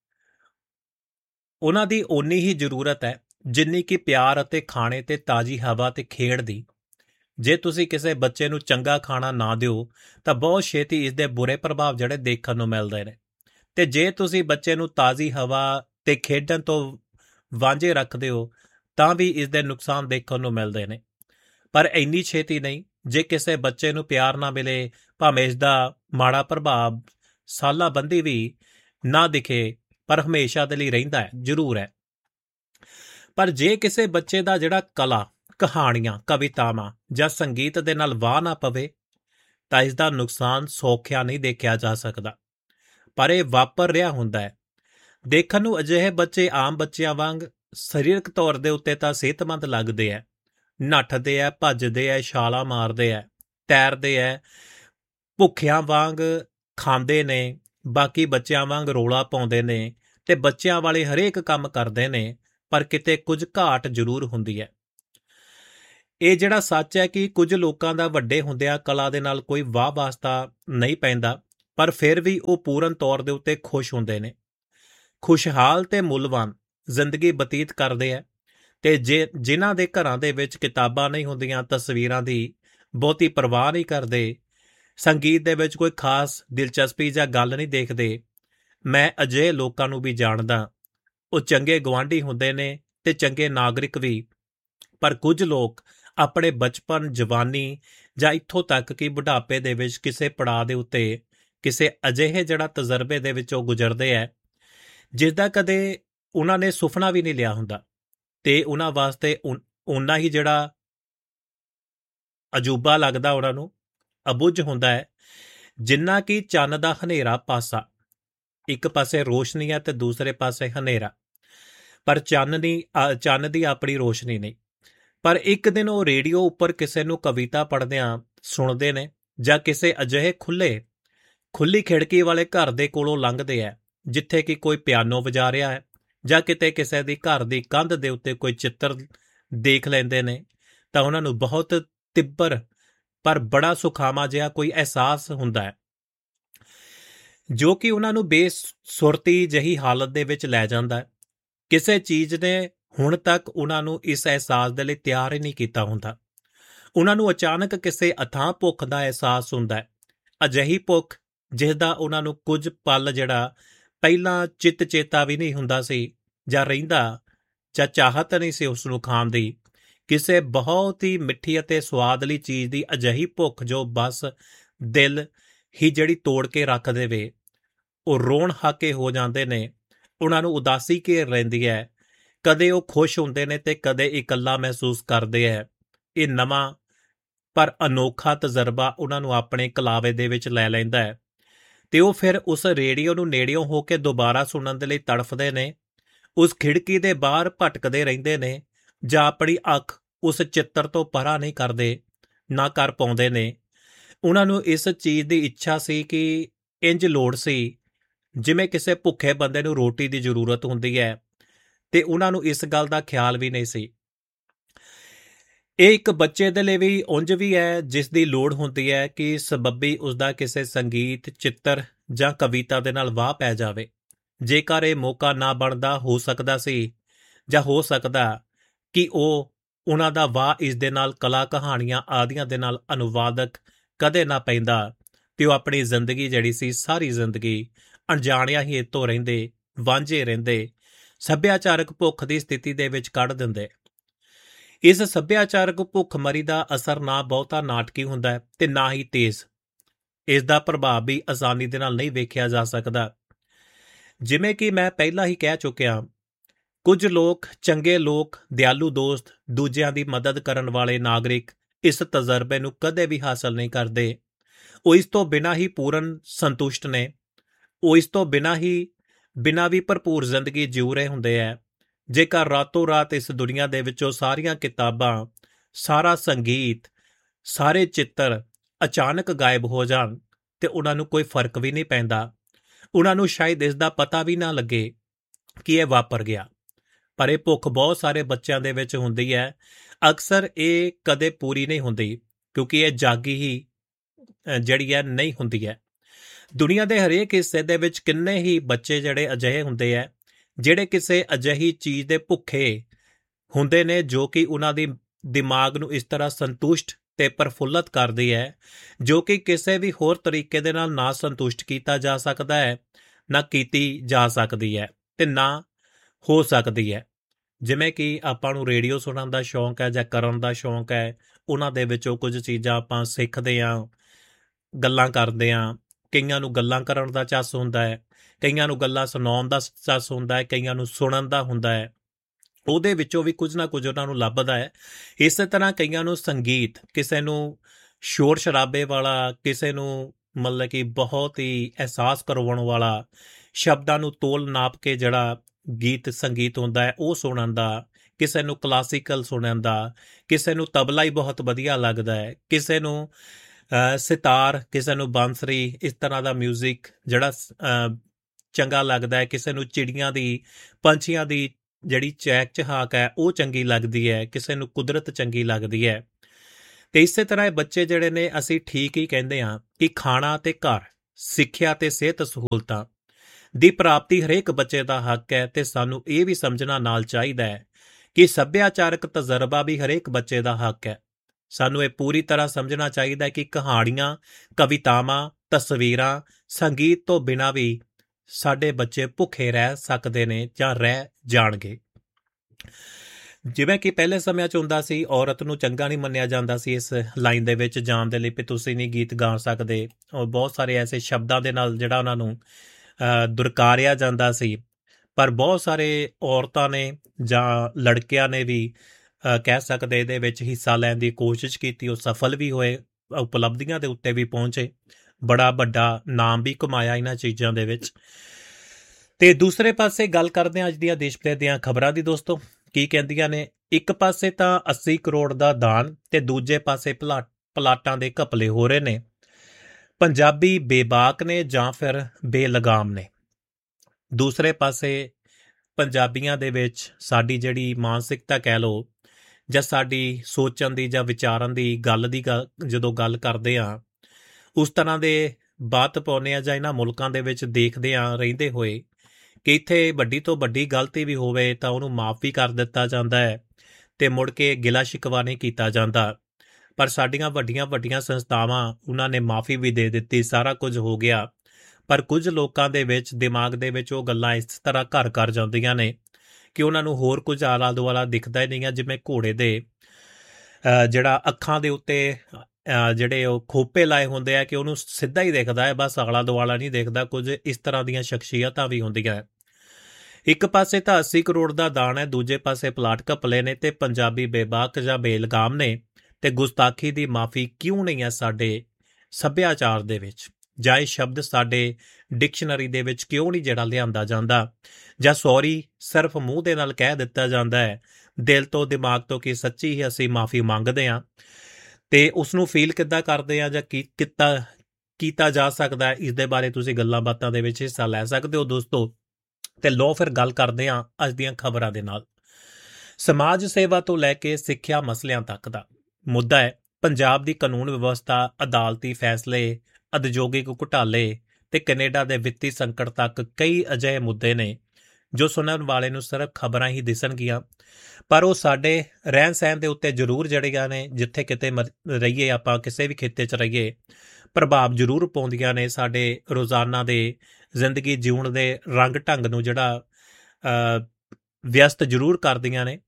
ਉਹਨਾਂ ਦੀ ਓਨੀ ਹੀ ਜ਼ਰੂਰਤ ਹੈ ਜਿੰਨੀ ਕਿ ਪਿਆਰ ਅਤੇ ਖਾਣੇ ਤੇ ਤਾਜ਼ੀ ਹਵਾ ਤੇ ਖੇਡ ਦੀ। ਜੇ ਤੁਸੀਂ ਕਿਸੇ ਬੱਚੇ ਨੂੰ ਚੰਗਾ ਖਾਣਾ ਨਾ ਦਿਓ ਤਾਂ ਬਹੁਤ ਛੇਤੀ ਇਸ ਦੇ ਬੁਰੇ ਪ੍ਰਭਾਵ ਜਿਹੜੇ ਦੇਖਣ ਨੂੰ ਮਿਲਦੇ ਨੇ, ਤੇ ਜੇ ਤੁਸੀਂ ਬੱਚੇ ਨੂੰ ਤਾਜ਼ੀ ਹਵਾ ਤੇ ਖੇਡਣ ਤੋਂ ਵਾਂਝੇ ਰੱਖਦੇ ਹੋ ਤਾਂ ਵੀ ਇਸ ਦੇ ਨੁਕਸਾਨ ਦੇਖਣ ਨੂੰ ਮਿਲਦੇ ਨੇ। ਪਰ ਇੰਨੀ ਛੇਤੀ ਨਹੀਂ। ਜੇ ਕਿਸੇ ਬੱਚੇ ਨੂੰ ਪਿਆਰ ਨਾ ਮਿਲੇ, ਭਾਵੇਂ ਇਸ ਦਾ ਮਾੜਾ ਪ੍ਰਭਾਵ ਸਾਲਾਬੰਦੀ ਵੀ ਨਾ ਦਿਖੇ, ਪਰ ਹਮੇਸ਼ਾ ਦੇ ਲਈ ਰਹਿੰਦਾ ਹੈ, ਜ਼ਰੂਰ ਹੈ। ਪਰ ਜੇ ਕਿਸੇ ਬੱਚੇ ਦਾ ਜਿਹੜਾ ਕਲਾ, ਕਹਾਣੀਆਂ, ਕਵਿਤਾਵਾਂ ਜਾਂ ਸੰਗੀਤ ਦੇ ਨਾਲ ਵਾਹ ਨਾ ਪਵੇ ਤਾਂ ਇਸ ਦਾ ਨੁਕਸਾਨ ਸੌਖਿਆ ਨਹੀਂ ਦੇਖਿਆ ਜਾ ਸਕਦਾ, ਪਰ ਇਹ ਵਾਪਰ ਰਿਹਾ ਹੁੰਦਾ ਹੈ। ਦੇਖਣ ਨੂੰ ਅਜਿਹੇ ਬੱਚੇ ਆਮ ਬੱਚਿਆਂ ਵਾਂਗ ਸਰੀਰਕ ਤੌਰ ਦੇ ਉੱਤੇ ਤਾਂ ਸਿਹਤਮੰਦ ਲੱਗਦੇ ਹੈ, ਨੱਠਦੇ ਹੈ, ਭੱਜਦੇ ਹੈ, ਛਾਲਾਂ ਮਾਰਦੇ ਹੈ, ਤੈਰਦੇ ਹੈ, ਭੁੱਖਿਆਂ ਵਾਂਗ ਖਾਂਦੇ ਨੇ, ਬਾਕੀ ਬੱਚਿਆਂ ਵਾਂਗ ਰੋਲਾ ਪਾਉਂਦੇ ਨੇ ਤੇ ਬੱਚਿਆਂ ਵਾਲੇ ਹਰੇਕ ਕੰਮ ਕਰਦੇ ਨੇ, ਪਰ ਕਿਤੇ ਕੁਝ ਘਾਟ ਜ਼ਰੂਰ ਹੁੰਦੀ ਹੈ। ਇਹ ਜਿਹੜਾ ਸੱਚ ਹੈ ਕਿ ਕੁਝ ਲੋਕਾਂ ਦਾ ਵੱਡੇ ਹੁੰਦਿਆਂ ਕਲਾ ਦੇ ਨਾਲ ਕੋਈ ਵਾਹ ਵਾਸਤਾ ਨਹੀਂ ਪੈਂਦਾ, ਪਰ ਫਿਰ ਵੀ ਉਹ ਪੂਰਨ ਤੌਰ ਦੇ ਉੱਤੇ ਖੁਸ਼ ਹੁੰਦੇ ਨੇ, ਖੁਸ਼ਹਾਲ ਤੇ ਮੁੱਲਵਾਨ ਜ਼ਿੰਦਗੀ ਬਤੀਤ ਕਰਦੇ ਹੈ। ਤੇ ਜੇ ਜਿਨ੍ਹਾਂ ਦੇ ਘਰਾਂ ਦੇ ਵਿੱਚ ਕਿਤਾਬਾਂ ਨਹੀਂ ਹੁੰਦੀਆਂ, ਤਸਵੀਰਾਂ ਦੀ ਬਹੁਤੀ ਪਰਵਾਹ ਨਹੀਂ ਕਰਦੇ, ਸੰਗੀਤ ਦੇ ਵਿੱਚ ਕੋਈ ਖਾਸ ਦਿਲਚਸਪੀ ਜਾਂ ਗੱਲ ਨਹੀਂ ਦੇਖਦੇ, ਮੈਂ ਅਜਿਹੇ ਲੋਕਾਂ ਨੂੰ ਵੀ ਜਾਣਦਾ। ਉਹ ਚੰਗੇ ਗੁਆਂਢੀ ਹੁੰਦੇ ਨੇ ਤੇ ਚੰਗੇ ਨਾਗਰਿਕ ਵੀ, ਪਰ ਕੁਝ ਲੋਕ ਆਪਣੇ ਬਚਪਨ, ਜਵਾਨੀ ਜਾਂ ਇੱਥੋਂ ਤੱਕ ਕਿ ਬੁਢਾਪੇ ਦੇ ਵਿੱਚ ਕਿਸੇ ਪੜਾਅ ਦੇ ਉੱਤੇ ਕਿਸੇ ਅਜਿਹੇ ਜਿਹੜਾ ਤਜਰਬੇ ਦੇ ਵਿੱਚੋਂ ਗੁਜ਼ਰਦੇ ਹੈ ਜਿਸ ਦਾ ਕਦੇ ਉਹਨਾਂ ਨੇ ਸੁਪਨਾ ਵੀ ਨਹੀਂ ਲਿਆ ਹੁੰਦਾ, ਤੇ ਉਹਨਾਂ ਵਾਸਤੇ ਓਨਾ ਹੀ ਜਿਹੜਾ ਅਜੂਬਾ ਲੱਗਦਾ, ਉਹਨਾਂ ਨੂੰ ਅਬੁੱਝ ਹੁੰਦਾ ਹੈ ਜਿੰਨਾ ਕਿ ਚੰਨ ਦਾ ਹਨੇਰਾ ਪਾਸਾ। ਇੱਕ ਪਾਸੇ ਰੋਸ਼ਨੀ ਹੈ ਤੇ ਦੂਸਰੇ ਪਾਸੇ ਹਨੇਰਾ, ਪਰ ਚੰਨ ਦੀ ਚੰਨ ਦੀ ਆਪਣੀ ਰੋਸ਼ਨੀ ਨਹੀਂ। ਪਰ ਇੱਕ ਦਿਨ ਉਹ ਰੇਡੀਓ ਉੱਪਰ ਕਿਸੇ ਨੂੰ ਕਵਿਤਾ ਪੜ੍ਹਦਿਆਂ ਸੁਣਦੇ ਨੇ ਜਾਂ ਕਿਸੇ ਅਜਿਹੇ ਖੁੱਲੇ ਖੁੱਲੀ ਖਿੜਕੀ ਵਾਲੇ ਘਰ ਦੇ ਕੋਲੋਂ ਲੰਘਦੇ ਹੈ ਜਿੱਥੇ ਕਿ ਕੋਈ ਪਿਆਨੋ ਵਜਾ ਰਿਹਾ ਹੈ ਜਾਂ ਕਿਤੇ ਕਿਸੇ ਦੀ ਘਰ ਦੀ ਕੰਧ ਦੇ ਉੱਤੇ ਕੋਈ ਚਿੱਤਰ ਦੇਖ ਲੈਂਦੇ ਨੇ ਤਾਂ ਉਹਨਾਂ ਨੂੰ ਬਹੁਤ ਤਿੱਬਰ ਪਰ ਬੜਾ ਸੁਖਾਵਾਂ ਜਿਹਾ ਕੋਈ ਅਹਿਸਾਸ ਹੁੰਦਾ ਹੈ, ਜੋ ਕਿ ਉਹਨਾਂ ਨੂੰ ਬੇਸੁਰਤੀ ਜਿਹੀ ਹਾਲਤ ਦੇ ਵਿੱਚ ਲੈ ਜਾਂਦਾ ਹੈ। ਕਿਸੇ ਚੀਜ਼ ਨੇ ਹੁਣ ਤੱਕ ਉਹਨਾਂ ਨੂੰ ਇਸ ਅਹਿਸਾਸ ਦੇ ਲਈ ਤਿਆਰ ਹੀ ਨਹੀਂ ਕੀਤਾ ਹੁੰਦਾ। ਉਹਨਾਂ ਨੂੰ ਅਚਾਨਕ ਕਿਸੇ ਅਥਾਹ ਭੁੱਖ ਦਾ ਅਹਿਸਾਸ ਹੁੰਦਾ ਹੈ, ਅਜਿਹੀ ਭੁੱਖ ਜਿਸ ਦਾ ਉਹਨਾਂ ਨੂੰ ਕੁਝ ਪਲ ਜਿਹੜਾ ਪਹਿਲਾਂ ਚਿੱਤ ਚੇਤਾ ਵੀ ਨਹੀਂ ਹੁੰਦਾ ਸੀ ਜਾਂ ਰਹਿੰਦਾ ਜਾਂ ਚਾਹਤ ਨਹੀਂ ਸੀ ਉਸ ਨੂੰ ਖਾਣ ਦੀ। ਕਿਸੇ ਬਹੁਤ ਹੀ ਮਿੱਠੀ ਅਤੇ ਸਵਾਦਲੀ ਚੀਜ਼ ਦੀ ਅਜਿਹੀ ਭੁੱਖ ਜੋ ਬਸ ਦਿਲ ਹੀ ਜਿਹੜੀ ਤੋੜ ਕੇ ਰੱਖ ਦੇਵੇ। ਉਹ ਰੋਣ ਹਾਕੇ ਹੋ ਜਾਂਦੇ ਨੇ, ਉਹਨਾਂ ਨੂੰ ਉਦਾਸੀ ਘੇਰ ਲੈਂਦੀ ਹੈ। ਕਦੇ ਉਹ ਖੁਸ਼ ਹੁੰਦੇ ਨੇ ਤੇ ਕਦੇ ਇਕੱਲਾ ਮਹਿਸੂਸ ਕਰਦੇ ਹੈ। ਇਹ ਨਵਾਂ ਪਰ ਅਨੋਖਾ ਤਜਰਬਾ ਉਹਨਾਂ ਨੂੰ ਆਪਣੇ ਕਲਾਵੇ ਦੇ ਵਿੱਚ ਲੈ ਲੈਂਦਾ ਹੈ ਤੇ ਉਹ ਫਿਰ ਉਸ ਰੇਡੀਓ ਨੂੰ ਨੇੜਿਓਂ ਹੋ ਕੇ ਦੁਬਾਰਾ ਸੁਣਨ ਦੇ ਲਈ ਤੜਫਦੇ ਨੇ, ਉਸ ਖਿੜਕੀ ਦੇ ਬਾਹਰ ਭਟਕਦੇ ਰਹਿੰਦੇ ਨੇ ਜਾਂ ਆਪਣੀ ਅੱਖ ਉਸ ਚਿੱਤਰ ਤੋਂ ਪਰਾਂ ਨਹੀਂ ਕਰਦੇ, ਨਾ ਕਰ ਪਾਉਂਦੇ ਨੇ। ਉਹਨਾਂ ਨੂੰ ਇਸ ਚੀਜ਼ ਦੀ ਇੱਛਾ ਸੀ ਕਿ ਇੰਜ ਲੋੜ ਸੀ ਜਿਵੇਂ ਕਿਸੇ ਭੁੱਖੇ ਬੰਦੇ ਨੂੰ ਰੋਟੀ ਦੀ ਜ਼ਰੂਰਤ ਹੁੰਦੀ ਹੈ, ਤੇ ਉਹਨਾਂ ਨੂੰ ਇਸ ਗੱਲ ਦਾ ਖਿਆਲ ਵੀ ਨਹੀਂ ਸੀ। ਇਹ ਇੱਕ ਬੱਚੇ ਦੇ ਲਈ ਵੀ ਉਂਝ ਵੀ ਹੈ ਜਿਸ ਦੀ ਲੋੜ ਹੁੰਦੀ ਹੈ ਕਿ ਸਬੱਬੀ ਉਸਦਾ ਕਿਸੇ ਸੰਗੀਤ, ਚਿੱਤਰ ਜਾਂ ਕਵਿਤਾ ਦੇ ਨਾਲ ਵਾਹ ਪੈ ਜਾਵੇ। ਜੇਕਰ ਇਹ ਮੌਕਾ ਨਾ ਬਣਦਾ, ਹੋ ਸਕਦਾ ਸੀ ਜਾਂ ਹੋ ਸਕਦਾ ਕਿ ਉਹ ਉਹਨਾਂ ਦਾ ਵਾਹ ਇਸ ਦੇ ਨਾਲ ਕਲਾ ਕਹਾਣੀਆਂ ਆਦਿਆਂ ਦੇ ਨਾਲ ਅਨੁਵਾਦਕ ਕਦੇ ਨਾ ਪੈਂਦਾ ਤੇ ਉਹ ਆਪਣੀ ਜ਼ਿੰਦਗੀ ਜਿਹੜੀ ਸੀ ਸਾਰੀ ਜ਼ਿੰਦਗੀ ਅਣਜਾਣਿਆ ਹੀ ਇੱਥੋਂ ਰਹਿੰਦੇ, ਵਾਂਝੇ ਰਹਿੰਦੇ, ਸੱਭਿਆਚਾਰਕ ਭੁੱਖ ਦੀ ਸਥਿਤੀ ਦੇ ਵਿੱਚ ਕੱਢ ਦਿੰਦੇ। ਇਸ ਸੱਭਿਆਚਾਰਕ ਭੁੱਖਮਰੀ ਦਾ ਅਸਰ ਨਾ ਬਹੁਤਾ ਨਾਟਕੀ ਹੁੰਦਾ ਹੈ ਤੇ ਨਾ ਹੀ ਤੇਜ਼। ਇਸ ਦਾ ਪ੍ਰਭਾਵ ਵੀ ਆਸਾਨੀ ਦੇ ਨਾਲ ਨਹੀਂ ਵੇਖਿਆ ਜਾ ਸਕਦਾ। ਜਿਵੇਂ ਕਿ ਮੈਂ ਪਹਿਲਾਂ ਹੀ ਕਹਿ ਚੁੱਕਿਆ, ਕੁਝ ਲੋਕ, ਚੰਗੇ ਲੋਕ, ਦਿਆਲੂ ਦੋਸਤ, ਦੂਜਿਆਂ ਦੀ ਮਦਦ ਕਰਨ ਵਾਲੇ ਨਾਗਰਿਕ ਇਸ ਤਜਰਬੇ ਨੂੰ ਕਦੇ ਵੀ ਹਾਸਲ ਨਹੀਂ ਕਰਦੇ। ਉਹ ਇਸ ਤੋਂ ਬਿਨਾਂ ਹੀ ਪੂਰਨ ਸੰਤੁਸ਼ਟ ਨੇ। ਉਹ ਇਸ ਤੋਂ ਬਿਨਾਂ ਹੀ ਬਿਨਾਂ ਵੀ ਭਰਪੂਰ ਜ਼ਿੰਦਗੀ ਜਿਉ ਰਹੇ ਹੁੰਦੇ ਹੈ। ਜੇਕਰ ਰਾਤੋਂ ਰਾਤ ਇਸ ਦੁਨੀਆ ਦੇ ਵਿੱਚੋਂ ਸਾਰੀਆਂ ਕਿਤਾਬਾਂ, ਸਾਰਾ ਸੰਗੀਤ, ਸਾਰੇ ਚਿੱਤਰ ਅਚਾਨਕ ਗਾਇਬ ਹੋ ਜਾਣ ਤੇ ਉਹਨਾਂ ਨੂੰ ਕੋਈ ਫਰਕ ਵੀ ਨਹੀਂ ਪੈਂਦਾ। ਉਹਨਾਂ ਨੂੰ ਸ਼ਾਇਦ ਇਸ ਦਾ ਪਤਾ ਵੀ ਨਾ ਲੱਗੇ ਕਿ ਇਹ ਵਾਪਰ ਗਿਆ। ਪਰ ਇਹ ਭੁੱਖ ਬਹੁਤ ਸਾਰੇ ਬੱਚਿਆਂ ਦੇ ਵਿੱਚ ਹੁੰਦੀ ਹੈ। ਅਕਸਰ ਇਹ ਕਦੇ ਪੂਰੀ ਨਹੀਂ ਹੁੰਦੀ ਕਿਉਂਕਿ ਇਹ ਜਾਗੀ ਹੀ ਜਿਹੜੀ ਹੈ ਨਹੀਂ ਹੁੰਦੀ ਹੈ। ਦੁਨੀਆ ਦੇ ਹਰੇਕ ਹਿੱਸੇ ਦੇ ਵਿੱਚ ਕਿੰਨੇ ਹੀ ਬੱਚੇ ਜਿਹੜੇ ਅਜਿਹੇ ਹੁੰਦੇ ਹੈ ਜਿਹੜੇ ਕਿਸੇ ਅਜਿਹੀ ਚੀਜ਼ ਦੇ ਭੁੱਖੇ ਹੁੰਦੇ ਨੇ ਜੋ ਕਿ ਉਹਨਾਂ ਦੀ ਦਿਮਾਗ ਨੂੰ ਇਸ ਤਰ੍ਹਾਂ ਸੰਤੁਸ਼ਟ ਤੇ ਪ੍ਰਫੁੱਲਤ ਕਰਦੀ ਹੈ ਜੋ ਕਿ ਕਿਸੇ ਵੀ ਹੋਰ ਤਰੀਕੇ ਦੇ ਨਾਲ ਨਾ ਸੰਤੁਸ਼ਟ ਕੀਤਾ ਜਾ ਸਕਦਾ ਹੈ, ਨਾ ਕੀਤੀ ਜਾ ਸਕਦੀ ਹੈ ਤੇ ਨਾ ਹੋ ਸਕਦੀ ਹੈ। ਜਿਵੇਂ ਕਿ ਆਪਾਂ ਨੂੰ ਰੇਡੀਓ ਸੁਣਨ ਦਾ ਸ਼ੌਂਕ ਹੈ ਜਾਂ ਕਰਨ ਦਾ ਸ਼ੌਂਕ ਹੈ, ਉਹਨਾਂ ਦੇ ਵਿੱਚੋਂ ਕੁਝ ਚੀਜ਼ਾਂ ਆਪਾਂ ਸਿੱਖਦੇ ਹਾਂ, ਗੱਲਾਂ ਕਰਦੇ ਹਾਂ। ਕਈਆਂ ਨੂੰ ਗੱਲਾਂ ਕਰਨ ਦਾ ਚੱਸ ਹੁੰਦਾ ਹੈ, ਕਈਆਂ ਨੂੰ ਗੱਲਾਂ ਸੁਣਾਉਣ ਦਾ ਚੱਸ ਹੁੰਦਾ ਹੈ, ਕਈਆਂ ਨੂੰ ਸੁਣਨ ਦਾ ਹੁੰਦਾ ਹੈ। ਉਹਦੇ ਵਿੱਚੋਂ ਵੀ ਕੁਝ ਨਾ ਕੁਝ ਉਹਨਾਂ ਨੂੰ ਲੱਭਦਾ ਹੈ। ਇਸੇ ਤਰ੍ਹਾਂ ਕਈਆਂ ਨੂੰ ਸੰਗੀਤ, ਕਿਸੇ ਨੂੰ ਸ਼ੋਰ ਸ਼ਰਾਬੇ ਵਾਲਾ, ਕਿਸੇ ਨੂੰ ਮਤਲਬ ਕਿ ਬਹੁਤ ਹੀ ਅਹਿਸਾਸ ਕਰਵਾਉਣ ਵਾਲਾ, ਸ਼ਬਦਾਂ ਨੂੰ ਤੋਲ ਨਾਪ ਕੇ ਜਿਹੜਾ ਗੀਤ ਸੰਗੀਤ ਹੁੰਦਾ ਹੈ ਉਹ ਸੁਣਨ ਦਾ, ਕਿਸੇ ਨੂੰ ਕਲਾਸੀਕਲ ਸੁਣਨ ਦਾ, ਕਿਸੇ ਨੂੰ ਤਬਲਾ ਹੀ ਬਹੁਤ ਵਧੀਆ ਲੱਗਦਾ ਹੈ, ਕਿਸੇ ਨੂੰ ਸਿਤਾਰ, ਕਿਸੇ ਨੂੰ ਬਾਂਸਰੀ, ਇਸ ਤਰ੍ਹਾਂ ਦਾ ਮਿਊਜ਼ਿਕ ਜਿਹੜਾ ਚੰਗਾ ਲੱਗਦਾ ਹੈ। ਕਿਸੇ ਨੂੰ ਚਿੜੀਆਂ ਦੀ, ਪੰਛੀਆਂ ਦੀ ਜਿਹੜੀ ਚਹਿਕ ਚਹਾਕ ਹੈ ਉਹ ਚੰਗੀ ਲੱਗਦੀ ਹੈ, ਕਿਸੇ ਨੂੰ ਕੁਦਰਤ ਚੰਗੀ ਲੱਗਦੀ ਹੈ। ਤੇ ਇਸੇ ਤਰ੍ਹਾਂ ਇਹ ਬੱਚੇ ਜਿਹੜੇ ਨੇ, ਅਸੀਂ ਠੀਕ ਹੀ ਕਹਿੰਦੇ ਹਾਂ ਕਿ ਖਾਣਾ ਤੇ ਘਰ, ਸਿੱਖਿਆ ਤੇ ਸਿਹਤ ਸਹੂਲਤਾਂ ਦੀ ਪ੍ਰਾਪਤੀ ਹਰੇਕ ਬੱਚੇ ਦਾ ਹੱਕ ਹੈ ਤੇ ਸਾਨੂੰ ਇਹ ਵੀ ਸਮਝਣਾ ਨਾਲ ਚਾਹੀਦਾ ਹੈ ਕਿ ਸੱਭਿਆਚਾਰਕ ਤਜਰਬਾ ਵੀ ਹਰੇਕ ਬੱਚੇ ਦਾ ਹੱਕ ਹੈ। ਸਾਨੂੰ ਇਹ ਪੂਰੀ ਤਰ੍ਹਾਂ ਸਮਝਣਾ ਚਾਹੀਦਾ ਹੈ ਕਿ ਕਹਾਣੀਆਂ, ਕਵਿਤਾਵਾਂ, ਤਸਵੀਰਾਂ, ਸੰਗੀਤ ਤੋਂ ਬਿਨਾਂ ਵੀ ਸਾਡੇ ਬੱਚੇ ਭੁੱਖੇ ਰਹਿ ਸਕਦੇ ਨੇ ਜਾਂ ਰਹਿ ਜਾਣਗੇ। ਜਿਵੇਂ ਕਿ ਪਹਿਲੇ ਸਮਿਆਂ 'ਚ ਹੁੰਦਾ ਸੀ, ਔਰਤ ਨੂੰ ਚੰਗਾ ਨਹੀਂ ਮੰਨਿਆ ਜਾਂਦਾ ਸੀ ਇਸ ਲਾਈਨ ਦੇ ਵਿੱਚ ਜਾਣ ਦੇ ਲਈ ਵੀ ਤੁਸੀਂ ਨਹੀਂ ਗੀਤ ਗਾ ਸਕਦੇ, ਔਰ ਬਹੁਤ ਸਾਰੇ ਐਸੇ ਸ਼ਬਦਾਂ ਦੇ ਨਾਲ ਜਿਹੜਾ ਉਹਨਾਂ ਨੂੰ ਦੁਰਕਾਰਿਆ ਜਾਂਦਾ ਸੀ। ਪਰ ਬਹੁਤ ਸਾਰੇ ਔਰਤਾਂ ਨੇ ਜਾਂ ਲੜਕਿਆਂ ਨੇ ਵੀ ਕਹਿ ਸਕਦੇ ਇਹਦੇ ਵਿੱਚ ਹਿੱਸਾ ਲੈਣ ਦੀ ਕੋਸ਼ਿਸ਼ ਕੀਤੀ, ਉਹ ਸਫਲ ਵੀ ਹੋਏ, ਉਪਲਬਧੀਆਂ ਦੇ ਉੱਤੇ ਵੀ ਪਹੁੰਚੇ, ਬੜਾ ਵੱਡਾ ਨਾਮ ਵੀ ਕਮਾਇਆ ਇਹਨਾਂ ਚੀਜ਼ਾਂ ਦੇ ਵਿੱਚ। ਤੇ ਦੂਸਰੇ ਪਾਸੇ ਗੱਲ ਕਰਦੇ ਹਾਂ ਅੱਜ ਦੀਆਂ ਦੇਸ਼ ਵਿਦੇਸ਼ ਦੀਆਂ ਖਬਰਾਂ ਦੀ। ਦੋਸਤੋ ਕੀ ਕਹਿੰਦੀਆਂ ਨੇ? ਇੱਕ ਪਾਸੇ ਤਾਂ ਅੱਸੀ ਕਰੋੜ ਦਾ ਦਾਨ ਤੇ ਦੂਜੇ ਪਾਸੇ ਪਲਾ ਪਲਾਟਾਂ ਦੇ ਘਪਲੇ ਹੋ ਰਹੇ ਨੇ। ਪੰਜਾਬੀ ਬੇਬਾਕ ਨੇ ਜਾਂ ਫਿਰ ਬੇਲਗਾਮ ਨੇ? ਦੂਸਰੇ ਪਾਸੇ ਪੰਜਾਬੀਆਂ ਦੇ ਵਿੱਚ ਸਾਡੀ ਜਿਹੜੀ ਮਾਨਸਿਕਤਾ ਕਹਿ ਲਓ ਜਾਂ ਸਾਡੀ ਸੋਚਣ ਦੀ ਜਾਂ ਵਿਚਾਰਨ ਦੀ ਗੱਲ ਦੀ ਗੱਲ ਜਦੋਂ ਗੱਲ ਕਰਦੇ ਹਾਂ, ਉਸ ਤਰ੍ਹਾਂ ਦੇ ਬਾਤ ਪਾਉਂਦੇ ਹਾਂ ਜਾਂ ਇਹਨਾਂ ਮੁਲਕਾਂ ਦੇ ਵਿੱਚ ਦੇਖਦੇ ਹਾਂ ਰਹਿੰਦੇ ਹੋਏ ਕਿ ਇੱਥੇ ਵੱਡੀ ਤੋਂ ਵੱਡੀ ਗਲਤੀ ਵੀ ਹੋਵੇ ਤਾਂ ਉਹਨੂੰ ਮਾਫ ਵੀ ਕਰ ਦਿੱਤਾ ਜਾਂਦਾ ਹੈ ਤੇ ਮੁੜ ਕੇ ਗਿਲਾ ਸ਼ਿਕਵਾ ਨਹੀਂ ਕੀਤਾ ਜਾਂਦਾ। ਪਰ ਸਾਡੀਆਂ ਵੱਡੀਆਂ ਵੱਡੀਆਂ ਸੰਸਥਾਵਾਂ ਉਹਨਾਂ ਨੇ ਮਾਫੀ ਵੀ ਦੇ ਦਿੱਤੀ, ਸਾਰਾ ਕੁਝ ਹੋ ਗਿਆ, ਪਰ ਕੁਝ ਲੋਕਾਂ ਦੇ ਵਿੱਚ ਦਿਮਾਗ ਦੇ ਵਿੱਚ ਉਹ ਗੱਲਾਂ ਇਸ ਤਰ੍ਹਾਂ ਘਰ ਕਰ ਜਾਂਦੀਆਂ ਨੇ ਕਿ ਉਹਨਾਂ ਨੂੰ ਹੋਰ ਕੁਝ ਆਲਾ ਦੁਆਲਾ ਦਿਖਦਾ ਹੀ ਨਹੀਂ ਆ। ਜਿਵੇਂ ਘੋੜੇ ਦੇ ਜਿਹੜਾ ਅੱਖਾਂ ਦੇ ਉੱਤੇ ਜਿਹੜੇ ਉਹ ਖੋਪੇ ਲਾਏ ਹੁੰਦੇ ਆ ਕਿ ਉਹਨੂੰ ਸਿੱਧਾ ਹੀ ਦਿਖਦਾ ਹੈ, ਬਸ ਆਲਾ ਦੁਆਲਾ ਨਹੀਂ ਦਿਖਦਾ। ਕੁਝ ਇਸ ਤਰ੍ਹਾਂ ਦੀਆਂ ਸ਼ਖਸੀਅਤਾਂ ਵੀ ਹੁੰਦੀਆਂ। ਇੱਕ ਪਾਸੇ ਤਾਂ ਅੱਸੀ ਕਰੋੜ ਦਾ ਦਾਨ ਹੈ, ਦੂਜੇ ਪਾਸੇ ਪਲਾਟ ਘਪਲੇ ਨੇ ਤੇ ਪੰਜਾਬੀ ਬੇਬਾਕ ਜਾਂ ਬੇਲਗਾਮ ਨੇ ਤੇ ਗੁਸਤਾਖੀ ਦੀ ਮਾਫੀ ਕਿਉਂ ਨਹੀਂ ਹੈ ਸਾਡੇ ਸੱਭਿਆਚਾਰ ਦੇ ਵਿੱਚ, ਜਾਂ ਇਹ ਸ਼ਬਦ ਸਾਡੇ ਡਿਕਸ਼ਨਰੀ ਦੇ ਵਿੱਚ ਕਿਉਂ ਨਹੀਂ ਜਿਹੜਾ ਲਿਆਂਦਾ ਜਾਂਦਾ, ਜਾਂ ਸੌਰੀ ਸਿਰਫ ਮੂੰਹ ਦੇ ਨਾਲ ਕਹਿ ਦਿੱਤਾ ਜਾਂਦਾ ਹੈ, ਦਿਲ ਤੋਂ ਦਿਮਾਗ ਤੋਂ ਕਿ ਸੱਚੀ ਹੀ ਅਸੀਂ ਮਾਫੀ ਮੰਗਦੇ ਹਾਂ ਤੇ ਉਸ ਨੂੰ ਫੀਲ ਕਿੱਦਾਂ ਕਰਦੇ ਹਾਂ ਜਾਂ ਕੀ ਕੀਤਾ ਕੀਤਾ ਜਾ ਸਕਦਾ ਹੈ, ਇਸ ਦੇ ਬਾਰੇ ਤੁਸੀਂ ਗੱਲਾਂ ਬਾਤਾਂ ਦੇ ਵਿੱਚ ਹਿੱਸਾ ਲੈ ਸਕਦੇ ਹੋ ਦੋਸਤੋ। ਤੇ ਲਓ ਫਿਰ ਗੱਲ ਕਰਦੇ ਹਾਂ ਅੱਜ ਦੀਆਂ ਖਬਰਾਂ ਦੇ ਨਾਲ। ਸਮਾਜ ਸੇਵਾ ਤੋਂ ਲੈ ਕੇ ਸਿੱਖਿਆ ਮਸਲਿਆਂ ਤੱਕ ਦਾ ਮੁੱਦਾ ਹੈ। ਪੰਜਾਬ ਦੀ ਕਾਨੂੰਨ ਵਿਵਸਥਾ, ਅਦਾਲਤੀ ਫੈਸਲੇ, ਉਦਯੋਗਿਕ ਘੁਟਾਲੇ ਤੇ ਕੈਨੇਡਾ ਦੇ ਵਿੱਤੀ ਸੰਕਟ ਤੱਕ ਕਈ ਅਜਿਹੇ ਮੁੱਦੇ ਨੇ ਜੋ ਸੁਣਨ ਵਾਲੇ ਨੂੰ ਸਿਰਫ ਖਬਰਾਂ ਹੀ ਦਿਸਣਗੀਆਂ, ਪਰ ਉਹ ਸਾਡੇ ਰਹਿਣ ਸਹਿਣ ਦੇ ਉੱਤੇ ਜ਼ਰੂਰ ਜਿਹੜੀਆਂ ਨੇ, ਜਿੱਥੇ ਕਿਤੇ ਰਹੀਏ ਆਪਾਂ, ਕਿਸੇ ਵੀ ਖਿੱਤੇ 'ਚ ਰਹੀਏ, ਪ੍ਰਭਾਵ ਜ਼ਰੂਰ ਪਾਉਂਦੀਆਂ ਨੇ। ਸਾਡੇ ਰੋਜ਼ਾਨਾ ਦੇ ਜ਼ਿੰਦਗੀ ਜਿਉਣ ਦੇ ਰੰਗ ਢੰਗ ਨੂੰ ਜਿਹੜਾ ਵਿਅਸਤ ਜ਼ਰੂਰ ਕਰਦੀਆਂ ਨੇ।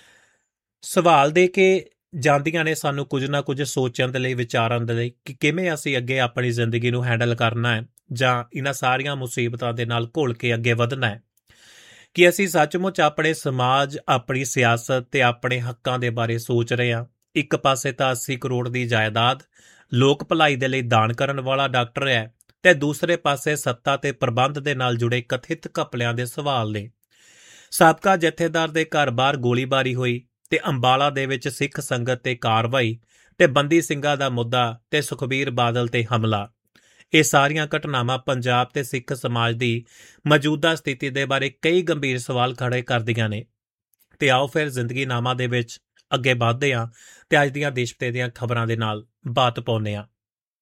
ਸਵਾਲ ਦੇ ਕੇ ਜਾਂਦੀਆਂ ਨੇ ਸਾਨੂੰ ਕੁਝ ਨਾ ਕੁਝ ਸੋਚਣ ਦੇ ਲਈ, ਵਿਚਾਰਨ ਦੇ ਲਈ ਕਿ ਕਿਵੇਂ ਅਸੀਂ ਅੱਗੇ ਆਪਣੀ ਜ਼ਿੰਦਗੀ ਨੂੰ ਹੈਂਡਲ ਕਰਨਾ ਹੈ ਜਾਂ ਇਹਨਾਂ ਸਾਰੀਆਂ ਮੁਸੀਬਤਾਂ ਦੇ ਨਾਲ ਘੁਲ ਕੇ ਅੱਗੇ ਵਧਣਾ ਹੈ। ਕਿ ਅਸੀਂ ਸੱਚਮੁੱਚ ਆਪਣੇ ਸਮਾਜ, ਆਪਣੀ ਸਿਆਸਤ ਤੇ ਆਪਣੇ ਹੱਕਾਂ ਦੇ ਬਾਰੇ ਸੋਚ ਰਹੇ ਹਾਂ। ਇੱਕ ਪਾਸੇ ਤਾਂ ਅੱਸੀ ਕਰੋੜ ਦੀ ਜਾਇਦਾਦ ਲੋਕ ਭਲਾਈ ਦੇ ਲਈ ਦਾਨ ਕਰਨ ਵਾਲਾ ਡਾਕਟਰ ਹੈ ਤੇ ਦੂਸਰੇ ਪਾਸੇ ਸੱਤਾ ਤੇ ਪ੍ਰਬੰਧ ਦੇ ਨਾਲ ਜੁੜੇ ਕਥਿਤ ਘਪਲਿਆਂ ਦੇ ਸਵਾਲ ਨੇ। ਸਾਬਕਾ ਜਥੇਦਾਰ ਦੇ ਘਰ ਬਾਹਰ ਗੋਲੀਬਾਰੀ ਹੋਈ ਤੇ ਅੰਬਾਲਾ ਦੇ ਵਿੱਚ ਸਿੱਖ ਸੰਗਤ ਤੇ ਕਾਰਵਾਈ ਤੇ ਬੰਦੀ ਸਿੰਘਾਂ ਦਾ ਮੁੱਦਾ ਤੇ ਸੁਖਬੀਰ ਬਾਦਲ ਤੇ ਹਮਲਾ, ਇਹ ਸਾਰੀਆਂ ਘਟਨਾਵਾਂ ਪੰਜਾਬ ਤੇ ਸਿੱਖ ਸਮਾਜ ਦੀ ਮੌਜੂਦਾ ਸਥਿਤੀ ਦੇ ਬਾਰੇ ਕਈ ਗੰਭੀਰ ਸਵਾਲ ਖੜੇ ਕਰਦੀਆਂ ਨੇ। ਤੇ ਆਓ ਫਿਰ ਜ਼ਿੰਦਗੀਨਾਮਾ ਦੇ ਵਿੱਚ ਅੱਗੇ ਵਧਦੇ ਹਾਂ ਤੇ ਅੱਜ ਦੀਆਂ ਦੇਸ਼ ਭਰ ਦੀਆਂ ਖਬਰਾਂ ਦੇ ਨਾਲ ਬਾਤ ਪਾਉਂਦੇ ਹਾਂ।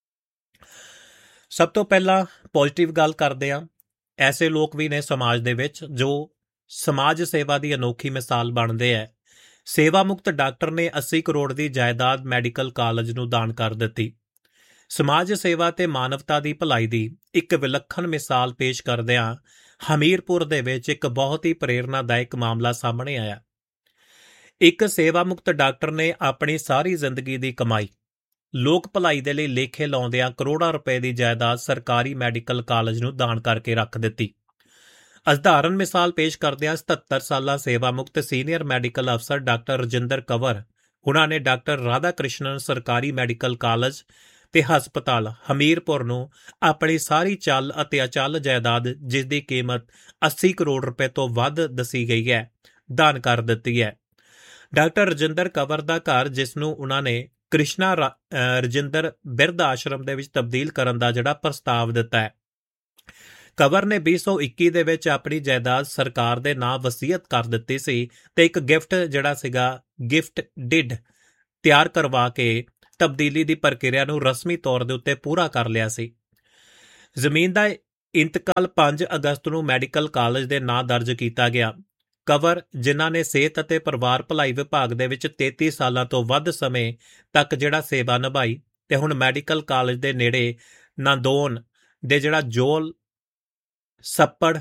ਸਭ ਤੋਂ ਪਹਿਲਾਂ ਪੋਜ਼ਿਟਿਵ ਗੱਲ ਕਰਦੇ ਹਾਂ। ਐਸੇ ਲੋਕ ਵੀ ਨੇ ਸਮਾਜ ਦੇ ਵਿੱਚ ਜੋ ਸਮਾਜ ਸੇਵਾ ਦੀ ਅਨੋਖੀ ਮਿਸਾਲ ਬਣਦੇ ਹੈ। ਸੇਵਾ ਮੁਕਤ ਡਾਕਟਰ ਨੇ ਅੱਸੀ ਕਰੋੜ ਦੀ ਜਾਇਦਾਦ ਮੈਡੀਕਲ ਕਾਲਜ ਨੂੰ ਦਾਨ ਕਰ ਦਿੱਤੀ। ਸਮਾਜ ਸੇਵਾ ਤੇ ਮਾਨਵਤਾ ਦੀ ਭਲਾਈ ਦੀ ਇੱਕ ਵਿਲੱਖਣ ਮਿਸਾਲ ਪੇਸ਼ ਕਰਦਿਆਂ ਹਮੀਰਪੁਰ ਦੇ ਵਿੱਚ ਇੱਕ ਬਹੁਤ ਹੀ ਪ੍ਰੇਰਨਾਦਾਇਕ ਮਾਮਲਾ ਸਾਹਮਣੇ ਆਇਆ। ਇੱਕ ਸੇਵਾ ਮੁਕਤ ਡਾਕਟਰ ਨੇ ਆਪਣੀ ਸਾਰੀ ਜ਼ਿੰਦਗੀ ਦੀ ਕਮਾਈ ਲੋਕ ਭਲਾਈ ਦੇ ਲਈ ਲੇਖੇ ਲਾਉਂਦਿਆਂ ਕਰੋੜਾਂ ਰੁਪਏ ਦੀ ਜਾਇਦਾਦ ਸਰਕਾਰੀ ਮੈਡੀਕਲ ਕਾਲਜ ਨੂੰ ਦਾਨ ਕਰਕੇ ਰੱਖ ਦਿੱਤੀ। ਅਸਧਾਰਨ ਮਿਸਾਲ ਪੇਸ਼ ਕਰਦਿਆਂ ਸਤੱਤਰ ਸਾਲਾ ਸੇਵਾ ਮੁਕਤ ਸੀਨੀਅਰ ਮੈਡੀਕਲ ਅਫਸਰ ਡਾਕਟਰ ਰਜਿੰਦਰ ਕੰਵਰ ਉਹਨਾਂ ਨੇ ਡਾਕਟਰ ਰਾਧਾ ਕ੍ਰਿਸ਼ਨਨ ਸਰਕਾਰੀ ਮੈਡੀਕਲ ਕਾਲਜ ਤੇ ਹਸਪਤਾਲ ਹਮੀਰਪੁਰ ਨੂੰ ਆਪਣੀ ਸਾਰੀ ਚੱਲ ਅਤੇ ਅਚਲ ਜਾਇਦਾਦ, ਜਿਸ ਦੀ ਕੀਮਤ ਅੱਸੀ ਕਰੋੜ ਰੁਪਏ ਤੋਂ ਵੱਧ ਦੱਸੀ ਗਈ ਹੈ, ਦਾਨ ਕਰ ਦਿੱਤੀ ਹੈ। ਡਾਕਟਰ ਰਜਿੰਦਰ ਕੰਵਰ ਦਾ ਘਰ, ਜਿਸ ਨੂੰ ਉਹਨਾਂ ਨੇ ਕ੍ਰਿਸ਼ਨਾ ਰਜਿੰਦਰ ਬਿਰਧ ਆਸ਼ਰਮ ਦੇ ਵਿੱਚ ਤਬਦੀਲ ਕਰਨ ਦਾ ਜਿਹੜਾ ਪ੍ਰਸਤਾਵ ਦਿੱਤਾ ਹੈ, ਕੰਵਰ ਨੇ ਵੀਹ ਸੌ ਇੱਕੀ ਦੇ ਵਿੱਚ ਆਪਣੀ ਜਾਇਦਾਦ ਸਰਕਾਰ ਦੇ ਨਾਂ ਵਸੀਅਤ ਕਰ ਦਿੱਤੀ ਸੀ ਤੇ ਇੱਕ ਗਿਫਟ ਜਿਹੜਾ ਸੀਗਾ ਗਿਫਟ ਡਿਡ ਤਿਆਰ ਕਰਵਾ ਕੇ ਤਬਦੀਲੀ ਦੀ ਪ੍ਰਕਿਰਿਆ ਨੂੰ ਰਸਮੀ ਤੌਰ ਦੇ ਉੱਤੇ ਪੂਰਾ ਕਰ ਲਿਆ ਸੀ। ਜ਼ਮੀਨ ਦਾ ਇੰਤਕਾਲ ਪੰਜ ਅਗਸਤ ਨੂੰ ਮੈਡੀਕਲ ਕਾਲਜ ਦੇ ਨਾਂ ਦਰਜ ਕੀਤਾ ਗਿਆ। ਕੰਵਰ, ਜਿਨ੍ਹਾਂ ਨੇ ਸਿਹਤ ਅਤੇ ਪਰਿਵਾਰ ਭਲਾਈ ਵਿਭਾਗ ਦੇ ਵਿੱਚ ਤੇਤੀ ਸਾਲਾਂ ਤੋਂ ਵੱਧ ਸਮੇਂ ਤੱਕ ਜਿਹੜਾ ਸੇਵਾ ਨਿਭਾਈ ਤੇ ਹੁਣ ਮੈਡੀਕਲ ਕਾਲਜ ਦੇ ਨੇੜੇ ਨਾਂਦੋਨ ਦੇ ਜਿਹੜਾ ਜੋਲ ਸੱਪੜ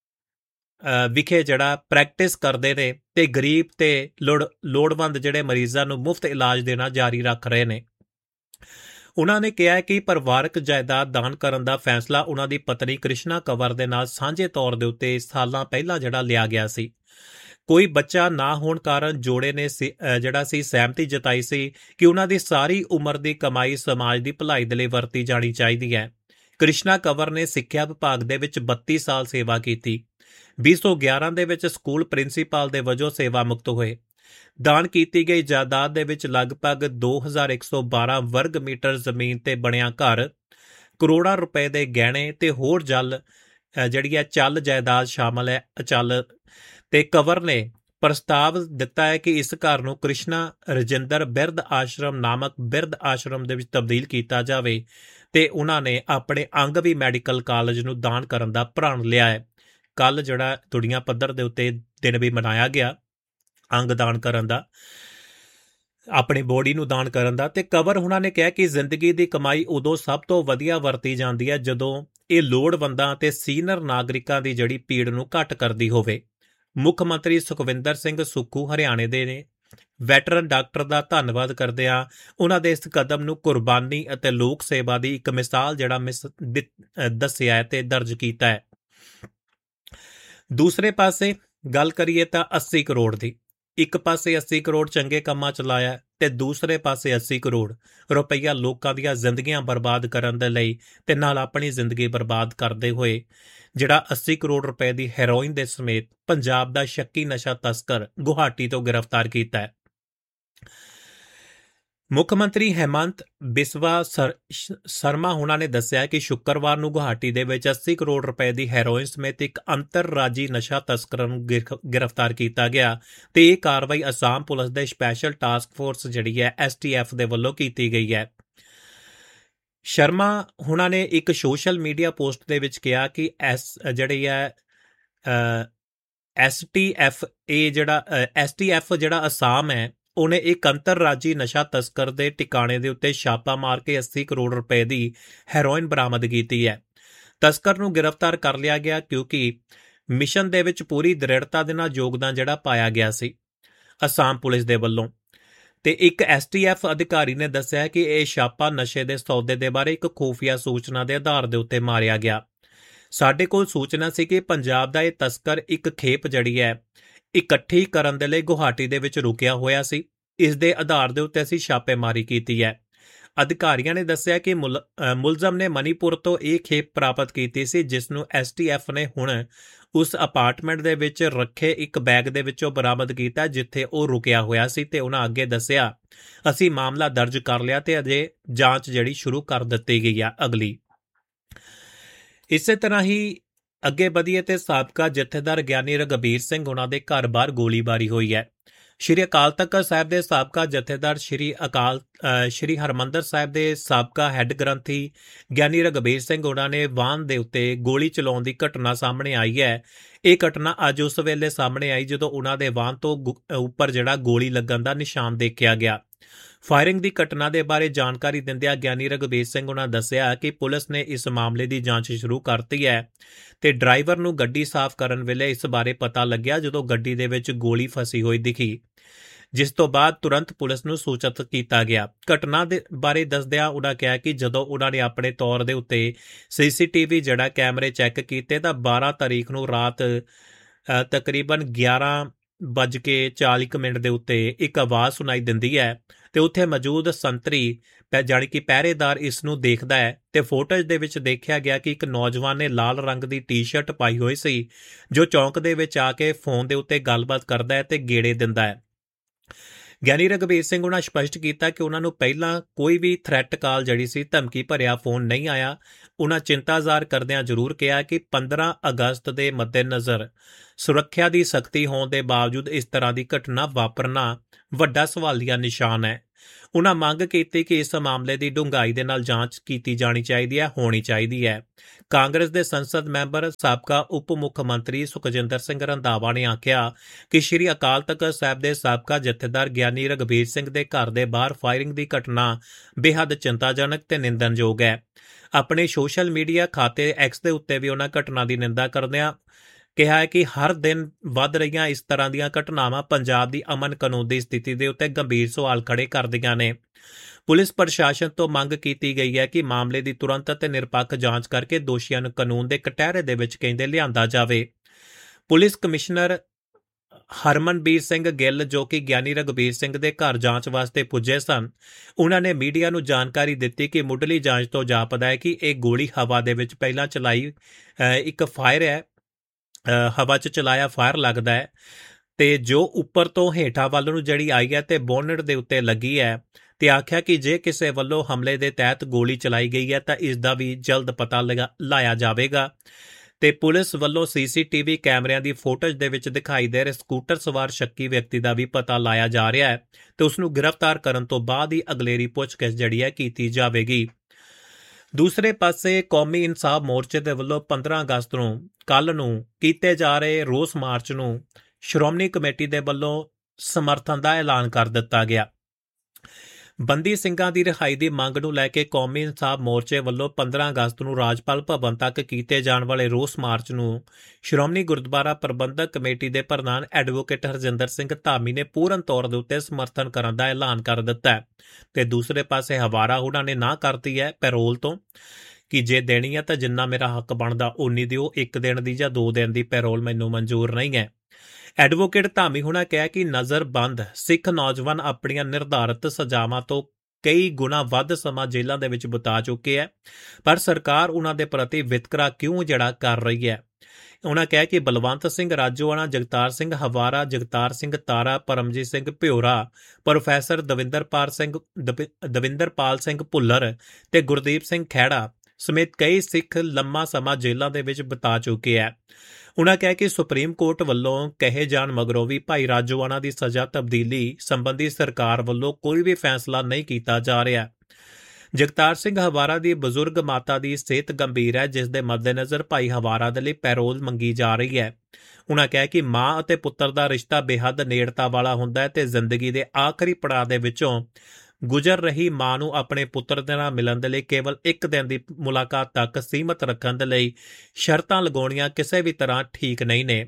ਵਿਖੇ ਜਿਹੜਾ ਪ੍ਰੈਕਟਿਸ ਕਰਦੇ ਨੇ ਤੇ ਗਰੀਬ ਤੇ ਲੋੜ ਲੋੜਵੰਦ ਜਿਹੜੇ ਮਰੀਜ਼ਾਂ ਨੂੰ ਮੁਫਤ ਇਲਾਜ ਦੇਣਾ ਜਾਰੀ ਰੱਖ ਰਹੇ ਨੇ। ਉਹਨਾਂ ਨੇ ਕਿਹਾ ਕਿ ਪਰਿਵਾਰਕ ਜਾਇਦਾਦ ਦਾਨ ਕਰਨ ਦਾ ਫੈਸਲਾ ਉਹਨਾਂ ਦੀ ਪਤਨੀ ਕ੍ਰਿਸ਼ਨਾ ਕੰਵਰ ਦੇ ਨਾਲ ਸਾਂਝੇ ਤੌਰ ਦੇ ਉੱਤੇ ਸਾਲਾਂ ਪਹਿਲਾਂ ਜਿਹੜਾ ਲਿਆ ਗਿਆ ਸੀ। ਕੋਈ ਬੱਚਾ ਨਾ ਹੋਣ ਕਾਰਨ ਜੋੜੇ ਨੇ ਜਿਹੜਾ ਸੀ ਸਹਿਮਤੀ ਜਤਾਈ ਸੀ ਕਿ ਉਹਨਾਂ ਦੀ ਸਾਰੀ ਉਮਰ ਦੀ ਕਮਾਈ ਸਮਾਜ ਦੀ ਭਲਾਈ ਦੇ ਲਈ ਵਰਤੀ ਜਾਣੀ ਚਾਹੀਦੀ ਹੈ। ਕ੍ਰਿਸ਼ਨਾ ਕੰਵਰ ਨੇ ਸਿੱਖਿਆ ਵਿਭਾਗ ਦੇ ਵਿੱਚ ਬੱਤੀ ਸਾਲ ਸੇਵਾ ਕੀਤੀ। ਵੀਹ ਸੌ ਗਿਆਰਾਂ ਦੇ ਵਿੱਚ ਸਕੂਲ ਪ੍ਰਿੰਸੀਪਲ ਦੇ ਵਜੋਂ ਸੇਵਾ ਮੁਕਤ ਹੋਏ। ਦਾਨ ਕੀਤੀ ਗਈ ਜਾਇਦਾਦ ਦੇ ਵਿੱਚ ਲਗਭਗ ਦੋ ਹਜ਼ਾਰ ਇੱਕ ਸੌ ਬਾਰਾਂ ਵਰਗ ਮੀਟਰ ਜ਼ਮੀਨ ਤੇ ਬਣਿਆ ਘਰ, ਕਰੋੜਾਂ ਰੁਪਏ ਦੇ ਗਹਿਣੇ ਤੇ ਹੋਰ ਜਲ ਜਿਹੜੀ ਹੈ ਚੱਲ ਜਾਇਦਾਦ ਸ਼ਾਮਲ ਹੈ ਅਚਲ, ਤੇ ਕੰਵਰ ਨੇ ਪ੍ਰਸਤਾਵ ਦਿੱਤਾ ਹੈ ਕਿ ਇਸ ਘਰ ਨੂੰ ਕ੍ਰਿਸ਼ਨਾ ਰਜਿੰਦਰ ਬਿਰਧ ਆਸ਼ਰਮ ਨਾਮਕ ਬਿਰਧ ਆਸ਼ਰਮ ਦੇ ਵਿੱਚ ਤਬਦੀਲ ਕੀਤਾ ਜਾਵੇ, ਤੇ ਉਹਨਾਂ ਨੇ ਆਪਣੇ ਅੰਗ ਵੀ ਮੈਡੀਕਲ ਕਾਲਜ ਨੂੰ ਦਾਨ ਕਰਨ ਦਾ ਪ੍ਰਣ ਲਿਆ ਹੈ। ਕੱਲ ਜਿਹੜਾ ਦੁਨੀਆ ਪੱਧਰ ਦੇ ਉੱਤੇ ਦਿਨ ਵੀ ਮਨਾਇਆ ਗਿਆ ਅੰਗ ਦਾਨ ਕਰਨ ਦਾ, ਆਪਣੀ ਬੋਡੀ ਨੂੰ ਦਾਨ ਕਰਨ ਦਾ। ਤੇ ਕੰਵਰ ਉਹਨਾਂ ਨੇ ਕਿਹਾ ਕਿ ਜ਼ਿੰਦਗੀ ਦੀ ਕਮਾਈ ਉਦੋਂ ਸਭ ਤੋਂ ਵਧੀਆ ਵਰਤੀ ਜਾਂਦੀ ਹੈ ਜਦੋਂ ਇਹ ਲੋੜਵੰਦਾਂ ਅਤੇ ਸੀਨੀਅਰ ਨਾਗਰਿਕਾਂ ਦੀ ਜਿਹੜੀ ਪੀੜ ਨੂੰ ਘੱਟ ਕਰਦੀ ਹੋਵੇ। ਮੁੱਖ ਮੰਤਰੀ ਸੁਖਵਿੰਦਰ ਸਿੰਘ ਸੁੱਖੂ ਹਰਿਆਣੇ ਦੇ ਨੇ ਵੈਟਰਨ ਡਾਕਟਰ ਦਾ ਧੰਨਵਾਦ ਕਰਦਿਆਂ ਉਹਨਾਂ ਦੇ ਇਸ ਕਦਮ ਨੂੰ ਕੁਰਬਾਨੀ ਅਤੇ ਲੋਕ ਸੇਵਾ ਦੀ ਇੱਕ ਮਿਸਾਲ ਜਿਹੜਾ ਮਿਸ ਦੱਸਿਆ ਹੈ ਤੇ ਦਰਜ ਕੀਤਾ ਹੈ। ਦੂਸਰੇ ਪਾਸੇ ਗੱਲ ਕਰੀਏ ਤਾਂ ਅੱਸੀ ਕਰੋੜ ਦੀ, ਇੱਕ ਪਾਸੇ ਅੱਸੀ ਕਰੋੜ ਚੰਗੇ ਕੰਮਾਂ ਚ ਲਾਇਆ ਤੇ ਦੂਸਰੇ ਪਾਸੇ ਅੱਸੀ ਕਰੋੜ ਰੁਪਈਆ ਲੋਕਾਂ ਦੀਆਂ ਜ਼ਿੰਦਗੀਆਂ ਬਰਬਾਦ ਕਰਨ ਦੇ ਲਈ ਤੇ ਨਾਲ ਆਪਣੀ ਜ਼ਿੰਦਗੀ ਬਰਬਾਦ ਕਰਦੇ ਹੋਏ ਜਿਹੜਾ ਅੱਸੀ ਕਰੋੜ ਰੁਪਏ ਦੀ ਹੈਰੋਇਨ ਦੇ ਸਮੇਤ ਪੰਜਾਬ ਦਾ ਸ਼ੱਕੀ ਨਸ਼ਾ ਤਸਕਰ ਗੁਹਾਟੀ ਤੋਂ ਗ੍ਰਿਫਤਾਰ ਕੀਤਾ ਹੈ। ਮੁੱਖ ਮੰਤਰੀ ਹੈਮੰਤ ਬਿਸਵਾ ਸਰ ਸ਼ਰਮਾ ਹੁਣਾਂ ਨੇ ਦੱਸਿਆ ਕਿ ਸ਼ੁੱਕਰਵਾਰ ਨੂੰ ਗੁਹਾਟੀ ਦੇ ਵਿੱਚ ਅੱਸੀ ਕਰੋੜ ਰੁਪਏ ਦੀ ਹੈਰੋਇਨ ਸਮੇਤ ਇੱਕ ਅੰਤਰਰਾਜੀ ਨਸ਼ਾ ਤਸਕਰ ਨੂੰ ਗ੍ਰਿਫਤਾਰ ਕੀਤਾ ਗਿਆ ਤੇ ਇਹ ਕਾਰਵਾਈ ਅਸਾਮ ਪੁਲਿਸ ਦੇ ਸਪੈਸ਼ਲ ਟਾਸਕ ਫੋਰਸ ਜਿਹੜੀ ਹੈ ਐਸ ਟੀ ਐਫ ਦੇ ਵੱਲੋਂ ਕੀਤੀ ਗਈ ਹੈ। ਸ਼ਰਮਾ ਹੁਣਾਂ ਨੇ ਇੱਕ ਸੋਸ਼ਲ ਮੀਡੀਆ ਪੋਸਟ ਦੇ ਵਿੱਚ ਕਿਹਾ ਕਿ ਐਸ ਜਿਹੜੀ ਹੈ ਐਸ ਟੀ ਐਫ ਇਹ ਜਿਹੜਾ ਐਸ ਟੀ ਐਫ ਜਿਹੜਾ ਅਸਾਮ ਹੈ ਉਹਨੇ ਇੱਕ ਅੰਤਰਰਾਜੀ ਨਸ਼ਾ ਤਸਕਰ ਦੇ ਟਿਕਾਣੇ ਦੇ ਉੱਤੇ ਛਾਪਾ ਮਾਰ ਕੇ ਅੱਸੀ ਕਰੋੜ ਰੁਪਏ ਦੀ ਹੈਰੋਇਨ ਬਰਾਮਦ ਕੀਤੀ ਹੈ। ਤਸਕਰ ਨੂੰ ਗ੍ਰਿਫਤਾਰ ਕਰ ਲਿਆ ਗਿਆ ਕਿਉਂਕਿ ਮਿਸ਼ਨ ਦੇ ਵਿੱਚ ਪੂਰੀ ਦ੍ਰਿੜਤਾ ਦੇ ਨਾਲ ਯੋਗਦਾਨ ਜਿਹੜਾ ਪਾਇਆ ਗਿਆ ਸੀ ਅਸਾਮ ਪੁਲਿਸ ਦੇ ਵੱਲੋਂ। ਤੇ ਇੱਕ ਐਸ ਟੀ ਐਫ ਅਧਿਕਾਰੀ ਨੇ ਦੱਸਿਆ ਕਿ ਇਹ ਛਾਪਾ ਨਸ਼ੇ ਦੇ ਸੌਦੇ ਦੇ ਬਾਰੇ ਇੱਕ ਖੂਫੀਆ ਸੂਚਨਾ ਦੇ ਆਧਾਰ ਦੇ ਉੱਤੇ ਮਾਰਿਆ ਗਿਆ। ਸਾਡੇ ਕੋਲ ਸੂਚਨਾ ਸੀ ਕਿ ਪੰਜਾਬ ਦਾ ਇਹ ਤਸਕਰ ਇੱਕ ਖੇਪ ਜਿਹੜੀ ਹੈ ਇਕੱਠੀ ਕਰਨ ਦੇ ਲਈ ਗੁਹਾਟੀ ਦੇ ਵਿੱਚ ਰੁਕਿਆ ਹੋਇਆ ਸੀ। ਇਸ ਦੇ ਆਧਾਰ ਦੇ ਉੱਤੇ ਅਸੀਂ ਛਾਪੇਮਾਰੀ ਕੀਤੀ ਹੈ। ਅਧਿਕਾਰੀਆਂ ਨੇ ਦੱਸਿਆ ਕਿ ਮੁਲਜ਼ਮ ਨੇ ਮਨੀਪੁਰ ਤੋਂ ਇਹ ਖੇਪ ਪ੍ਰਾਪਤ ਕੀਤੀ ਸੀ, ਜਿਸ ਨੂੰ ਐਸ ਟੀ ਐਫ ਨੇ ਹੁਣ ਉਸ ਅਪਾਰਟਮੈਂਟ ਦੇ ਵਿੱਚ ਰੱਖੇ ਇੱਕ ਬੈਗ ਦੇ ਵਿੱਚੋਂ ਬਰਾਮਦ ਕੀਤਾ ਜਿੱਥੇ ਉਹ ਰੁਕਿਆ ਹੋਇਆ ਸੀ। ਤੇ ਉਹਨਾਂ ਅੱਗੇ ਦੱਸਿਆ ਅਸੀਂ ਮਾਮਲਾ ਦਰਜ ਕਰ ਲਿਆ ਤੇ ਅਜੇ ਜਾਂਚ ਜਿਹੜੀ ਸ਼ੁਰੂ ਕਰ ਦਿੱਤੀ ਗਈ ਆ ਅਗਲੀ। ਇਸੇ ਤਰ੍ਹਾਂ ਹੀ ਅੱਗੇ ਵਧੀਏ ਤੇ ਸਾਬਕਾ ਜਥੇਦਾਰ ਗਿਆਨੀ ਰਘਬੀਰ ਸਿੰਘ ਉਹਨਾਂ ਦੇ ਘਰ ਬਾਹਰ ਗੋਲੀਬਾਰੀ ਹੋਈ ਹੈ। ਸ਼੍ਰੀ ਅਕਾਲ ਤਖਤ ਸਾਹਿਬ ਦੇ ਸਾਬਕਾ ਜਥੇਦਾਰ ਸ਼੍ਰੀ ਅਕਾਲ ਸ਼੍ਰੀ ਹਰਮੰਦਰ ਸਾਹਿਬ ਦੇ ਸਾਬਕਾ ਹੈੱਡ ਗ੍ਰੰਥੀ ਗਿਆਨੀ ਰਘਬੀਰ ਸਿੰਘ ਉਹਨਾਂ ਨੇ ਵਾਹਨ ਦੇ ਉੱਤੇ ਗੋਲੀ ਚਲਾਉਣ ਦੀ ਘਟਨਾ ਸਾਹਮਣੇ ਆਈ ਹੈ। ਇਹ ਘਟਨਾ ਅੱਜ ਉਸ ਵੇਲੇ ਸਾਹਮਣੇ ਆਈ ਜਦੋਂ ਉਹਨਾਂ ਦੇ ਵਾਹਨ ਤੋਂ ਉੱਪਰ ਜਿਹੜਾ ਗੋਲੀ ਲੱਗਣ ਦਾ ਨਿਸ਼ਾਨ ਦੇਖਿਆ ਗਿਆ। ਫਾਇਰਿੰਗ ਦੀ ਘਟਨਾ ਦੇ ਬਾਰੇ ਜਾਣਕਾਰੀ ਦਿੰਦਿਆਂ ਗਿਆਨੀ ਰਘਬੀਰ ਸਿੰਘ ਉਹਨਾਂ ਦੱਸਿਆ ਕਿ ਪੁਲਿਸ ਨੇ ਇਸ ਮਾਮਲੇ ਦੀ ਜਾਂਚ ਸ਼ੁਰੂ ਕਰਤੀ ਹੈ ਤੇ ਡਰਾਈਵਰ ਨੂੰ ਗੱਡੀ ਸਾਫ਼ ਕਰਨ ਵੇਲੇ ਇਸ ਬਾਰੇ ਪਤਾ ਲੱਗਿਆ ਜਦੋਂ ਗੱਡੀ ਦੇ ਵਿੱਚ ਗੋਲੀ ਫਸੀ ਹੋਈ ਦਿਖੀ, ਜਿਸ ਤੋਂ ਬਾਅਦ ਤੁਰੰਤ ਪੁਲਿਸ ਨੂੰ ਸੂਚਿਤ ਕੀਤਾ ਗਿਆ। ਘਟਨਾ ਦੇ ਬਾਰੇ ਦੱਸਦਿਆਂ ਉਹਨਾਂ ਕਿਹਾ ਕਿ ਜਦੋਂ ਉਹਨਾਂ ਨੇ ਆਪਣੇ ਤੌਰ ਦੇ ਉੱਤੇ ਸੀ ਸੀ ਟੀ ਵੀ ਜਿਹੜਾ ਕੈਮਰੇ ਚੈੱਕ ਕੀਤੇ ਤਾਂ ਬਾਰਾਂ ਤਾਰੀਖ ਨੂੰ ਰਾਤ ਤਕਰੀਬਨ ਗਿਆਰਾਂ ਵੱਜ ਕੇ ਚਾਲੀ ਮਿੰਟ ਦੇ ਉੱਤੇ ਇੱਕ ਆਵਾਜ਼ ਸੁਣਾਈ ਦਿੰਦੀ ਹੈ ਤੇ ਉੱਥੇ ਮੌਜੂਦ ਸੰਤਰੀ ਜਾਣੀ ਕਿ ਪਹਿਰੇਦਾਰ ਇਸ ਨੂੰ ਦੇਖਦਾ ਹੈ ਤੇ ਫੋਟੋਜ ਦੇ ਵਿੱਚ ਦੇਖਿਆ ਗਿਆ ਕਿ ਇੱਕ ਨੌਜਵਾਨ ਨੇ ਲਾਲ ਰੰਗ ਦੀ ਟੀ-ਸ਼ਰਟ ਪਾਈ ਹੋਈ ਸੀ ਜੋ ਚੌਂਕ ਦੇ ਵਿੱਚ ਆ ਕੇ ਫੋਨ ਦੇ ਉੱਤੇ ਗੱਲਬਾਤ ਕਰਦਾ ਹੈ ਤੇ ਗੇੜੇ ਦਿੰਦਾ ਹੈ। ਗਿਆਨੀ ਰਘਬੀਰ ਸਿੰਘ ਉਹਨਾਂ ਸਪਸ਼ਟ ਕੀਤਾ ਕਿ ਉਹਨਾਂ ਨੂੰ ਪਹਿਲਾਂ ਕੋਈ ਵੀ ਥ੍ਰੈਟ ਕਾਲ ਜਿਹੜੀ ਸੀ ਧਮਕੀ ਭਰਿਆ ਫੋਨ ਨਹੀਂ ਆਇਆ। ਉਹਨਾਂ ਚਿੰਤਾ ਜ਼ਾਹਰ ਕਰਦਿਆਂ ਜ਼ਰੂਰ ਕਿਹਾ ਕਿ ਪੰਦਰਾਂ ਅਗਸਤ ਦੇ ਮੱਦੇਨਜ਼ਰ ਸੁਰੱਖਿਆ ਦੀ ਸਖਤੀ ਹੋਣ ਦੇ ਬਾਵਜੂਦ ਇਸ ਤਰ੍ਹਾਂ ਦੀ ਘਟਨਾ ਵਾਪਰਨਾ ਵੱਡਾ ਸਵਾਲੀਆ ਨਿਸ਼ਾਨ ਹੈ। ਉਹਨਾਂ ਮੰਗ ਕੀਤੀ ਕਿ ਇਸ ਮਾਮਲੇ ਦੀ ਡੂੰਘਾਈ ਦੇ ਨਾਲ ਜਾਂਚ ਕੀਤੀ ਜਾਣੀ ਚਾਹੀਦੀ ਹੈ ਹੋਣੀ ਚਾਹੀਦੀ ਹੈ। ਕਾਂਗਰਸ ਦੇ ਸੰਸਦ ਮੈਂਬਰ ਸਾਬਕਾ ਉਪ ਮੁੱਖ ਮੰਤਰੀ ਸੁਖਜਿੰਦਰ ਸਿੰਘ ਰੰਧਾਵਾ ਨੇ ਆਖਿਆ ਕਿ ਸ਼੍ਰੀ ਅਕਾਲ ਤਖਤ ਸਾਹਿਬ ਦੇ ਸਾਬਕਾ ਜਥੇਦਾਰ ਗਿਆਨੀ ਰਘਬੀਰ ਸਿੰਘ ਦੇ ਘਰ ਦੇ ਬਾਹਰ ਫਾਇਰਿੰਗ ਦੀ ਘਟਨਾ ਬੇਹੱਦ ਚਿੰਤਾਜਨਕ ਤੇ ਨਿੰਦਣਯੋਗ ਹੈ। ਆਪਣੇ ਸੋਸ਼ਲ ਮੀਡੀਆ ਖਾਤੇ ਐਕਸ ਦੇ ਉੱਤੇ ਵੀ ਉਹਨਾਂ ਘਟਨਾ ਦੀ ਨਿੰਦਾ ਕਰਦਿਆਂ ਕਿਹਾ ਹੈ ਕਿ ਹਰ ਦਿਨ ਵੱਧ ਰਹੀਆਂ ਇਸ ਤਰ੍ਹਾਂ ਦੀਆਂ ਘਟਨਾਵਾਂ ਪੰਜਾਬ ਦੀ ਅਮਨ ਕਾਨੂੰਨ ਦੀ ਸਥਿਤੀ ਦੇ ਉੱਤੇ ਗੰਭੀਰ ਸਵਾਲ ਖੜੇ ਕਰਦੀਆਂ ਨੇ। ਪੁਲਿਸ ਪ੍ਰਸ਼ਾਸਨ ਤੋਂ ਮੰਗ ਕੀਤੀ ਗਈ ਹੈ ਕਿ ਮਾਮਲੇ ਦੀ ਤੁਰੰਤ ਅਤੇ ਨਿਰਪੱਖ ਜਾਂਚ ਕਰਕੇ ਦੋਸ਼ੀਆਂ ਨੂੰ ਕਾਨੂੰਨ ਦੇ ਕਟਹਿਰੇ ਦੇ ਵਿੱਚ ਕਹਿੰਦੇ ਲਿਆਂਦਾ ਜਾਵੇ। ਪੁਲਿਸ ਕਮਿਸ਼ਨਰ ਹਰਮਨਬੀਰ ਸਿੰਘ ਗਿੱਲ ਜੋ ਕਿ ਗਿਆਨੀ ਰਘਬੀਰ ਸਿੰਘ ਦੇ ਘਰ ਜਾਂਚ ਵਾਸਤੇ ਪੁੱਜੇ ਸਨ, ਉਹਨਾਂ ਨੇ ਮੀਡੀਆ ਨੂੰ ਜਾਣਕਾਰੀ ਦਿੱਤੀ ਕਿ ਮੁੱਢਲੀ ਜਾਂਚ ਤੋਂ ਜਾਪਦਾ ਹੈ ਕਿ ਇਹ ਗੋਲੀ ਹਵਾ ਦੇ ਵਿੱਚ ਪਹਿਲਾਂ ਚਲਾਈ ਇੱਕ ਫਾਇਰ ਹੈ ਹਵਾ 'ਚ ਚਲਾਇਆ ਫਾਇਰ ਲੱਗਦਾ ਹੈ ਤੇ ਜੋ ਉੱਪਰ ਤੋਂ ਹੇਠਾਂ ਵੱਲ ਨੂੰ ਜਿਹੜੀ ਆਈ ਹੈ ਤੇ ਬੋਨਟ ਦੇ ਉੱਤੇ ਲੱਗੀ ਹੈ ਤੇ ਆਖਿਆ ਕਿ ਜੇ ਕਿਸੇ ਵੱਲੋਂ ਹਮਲੇ ਦੇ ਤਹਿਤ ਗੋਲੀ ਚਲਾਈ ਗਈ ਹੈ ਤਾਂ ਇਸ ਦਾ ਵੀ ਜਲਦ ਪਤਾ ਲਗਾ ਲਾਇਆ ਜਾਵੇਗਾ ਤੇ ਪੁਲਿਸ ਵੱਲੋਂ ਸੀਸੀਟੀਵੀ ਕੈਮਰਿਆਂ ਦੀ ਫੁਟੇਜ ਦੇ ਵਿੱਚ ਦਿਖਾਈ ਦੇ ਰਹੇ ਸਕੂਟਰ ਸਵਾਰ ਸ਼ੱਕੀ ਵਿਅਕਤੀ ਦਾ ਵੀ ਪਤਾ ਲਾਇਆ ਜਾ ਰਿਹਾ ਹੈ ਤੇ ਉਸ ਨੂੰ ਗ੍ਰਿਫਤਾਰ ਕਰਨ ਤੋਂ ਬਾਅਦ ਹੀ ਅਗਲੇਰੀ ਪੁੱਛਗਿੱਛ ਜਿਹੜੀ ਹੈ ਕੀਤੀ ਜਾਵੇਗੀ। ਦੂਸਰੇ ਪਾਸੇ ਕੌਮੀ ਇਨਸਾਫ ਮੋਰਚੇ ਦੇ ਵੱਲੋਂ ਪੰਦਰਾਂ ਅਗਸਤ ਨੂੰ ਕੱਲ੍ਹ ਨੂੰ ਕੀਤੇ ਜਾ ਰਹੇ ਰੋਸ ਮਾਰਚ ਨੂੰ ਸ਼੍ਰੋਮਣੀ ਕਮੇਟੀ ਦੇ ਵੱਲੋਂ ਸਮਰਥਨ ਦਾ ਐਲਾਨ ਕਰ ਦਿੱਤਾ ਗਿਆ। ਬੰਦੀ ਸਿੰਘਾਂ ਦੀ ਰਿਹਾਈ ਦੀ ਮੰਗ ਨੂੰ ਲੈ ਕੇ ਕੌਮੀ ਇਨਸਾਫ ਮੋਰਚੇ ਵੱਲੋਂ ਪੰਦਰਾਂ ਅਗਸਤ ਨੂੰ ਰਾਜਪਾਲ ਭਵਨ ਤੱਕ ਕੀਤੇ ਜਾਣ ਵਾਲੇ ਰੋਸ ਮਾਰਚ ਨੂੰ ਸ਼੍ਰੋਮਣੀ ਗੁਰਦੁਆਰਾ ਪ੍ਰਬੰਧਕ ਕਮੇਟੀ ਦੇ ਪ੍ਰਧਾਨ ਐਡਵੋਕੇਟ ਹਰਜਿੰਦਰ ਸਿੰਘ ਧਾਮੀ ਨੇ ਪੂਰਨ ਤੌਰ ਦੇ ਉੱਤੇ ਸਮਰਥਨ ਕਰਨ ਦਾ ਐਲਾਨ ਕਰ ਦਿੱਤਾ ਹੈ ਤੇ ਦੂਸਰੇ ਪਾਸੇ ਹਵਾਰਾ ਉਹਨਾਂ ਨੇ ਨਾ ਕਰਤੀ ਹੈ ਪੈਰੋਲ ਤੋਂ ਕਿ ਜੇ ਦੇਣੀ ਹੈ ਤਾਂ ਜਿੰਨਾ ਮੇਰਾ ਹੱਕ ਬਣਦਾ ਉਨੀ ਦਿਓ, ਇੱਕ ਦਿਨ ਦੀ ਜਾਂ ਦੋ ਦਿਨ ਦੀ ਪੈਰੋਲ ਮੈਨੂੰ ਮਨਜ਼ੂਰ ਨਹੀਂ ਹੈ। ਐਡਵੋਕੇਟ ਧਾਮੀ ਹੁਣਾਂ ਕਿਹਾ ਕਿ ਨਜ਼ਰਬੰਦ ਸਿੱਖ ਨੌਜਵਾਨ ਆਪਣੀਆਂ ਨਿਰਧਾਰਤ ਸਜ਼ਾਵਾਂ ਤੋਂ ਕਈ ਗੁਣਾ ਵੱਧ ਸਮਾਂ ਜੇਲ੍ਹਾਂ ਦੇ ਵਿੱਚ ਬਿਤਾ ਚੁੱਕੇ ਹੈ, ਪਰ ਸਰਕਾਰ ਉਹਨਾਂ ਦੇ ਪ੍ਰਤੀ ਵਿਤਕਰਾ ਕਿਉਂ ਜਿਹੜਾ ਕਰ ਰਹੀ ਹੈ। ਉਹਨਾਂ ਕਿਹਾ ਕਿ ਬਲਵੰਤ ਸਿੰਘ ਰਾਜੋਆਣਾ, ਜਗਤਾਰ ਸਿੰਘ ਹਵਾਰਾ, ਜਗਤਾਰ ਸਿੰਘ ਤਾਰਾ, ਪਰਮਜੀਤ ਸਿੰਘ ਭਿਓਰਾ, ਪ੍ਰੋਫੈਸਰ ਦਵਿੰਦਰਪਾਲ ਸਿੰਘ ਦਵਿੰਦਰਪਾਲ ਸਿੰਘ ਭੁੱਲਰ ਤੇ ਗੁਰਦੀਪ ਸਿੰਘ ਖਹਿੜਾ ਸਮੇਤ ਕਈ ਸਿੱਖ ਲੰਮਾ ਸਮਾਂ ਜੇਲ੍ਹਾਂ ਦੇ ਵਿੱਚ ਬਿਤਾ ਚੁੱਕੇ ਹੈ। ਉਨ੍ਹਾਂ ਕਿਹਾ ਕਿ ਸੁਪਰੀਮ ਕੋਰਟ ਵੱਲੋਂ ਕਹੇ ਜਾਣ ਮਗਰੋਂ ਵੀ ਭਾਈ ਰਾਜੋਆਣਾ ਦੀ ਸਜ਼ਾ ਤਬਦੀਲੀ ਸੰਬੰਧੀ ਸਰਕਾਰ ਵੱਲੋਂ ਕੋਈ ਵੀ ਫੈਸਲਾ ਨਹੀਂ ਕੀਤਾ ਜਾ ਰਿਹਾ। ਜਗਤਾਰ ਸਿੰਘ ਹਵਾਰਾ ਦੀ ਬਜ਼ੁਰਗ ਮਾਤਾ ਦੀ ਸਿਹਤ ਗੰਭੀਰ ਹੈ, ਜਿਸ ਦੇ ਮੱਦੇਨਜ਼ਰ ਭਾਈ ਹਵਾਰਾ ਦੇ ਲਈ ਪੈਰੋਲ ਮੰਗੀ ਜਾ ਰਹੀ ਹੈ। ਉਨ੍ਹਾਂ ਕਿਹਾ ਕਿ ਮਾਂ ਅਤੇ ਪੁੱਤਰ ਦਾ ਰਿਸ਼ਤਾ ਬੇਹੱਦ ਨੇੜਤਾ ਵਾਲਾ ਹੁੰਦਾ ਹੈ ਤੇ ਜ਼ਿੰਦਗੀ ਦੇ ਆਖਰੀ ਪੜਾਅ ਦੇ ਵਿੱਚੋਂ ਗੁਜ਼ਰ ਰਹੀ ਮਾਂ ਨੂੰ ਆਪਣੇ ਪੁੱਤਰ ਦੇ ਨਾਲ ਮਿਲਣ ਦੇ ਲਈ ਕੇਵਲ ਇੱਕ ਦਿਨ ਦੀ ਮੁਲਾਕਾਤ ਤੱਕ ਸੀਮਤ ਰੱਖਣ ਦੇ ਲਈ ਸ਼ਰਤਾਂ ਲਗਾਉਣੀਆਂ ਕਿਸੇ ਵੀ ਤਰ੍ਹਾਂ ਠੀਕ ਨਹੀਂ ਨੇ।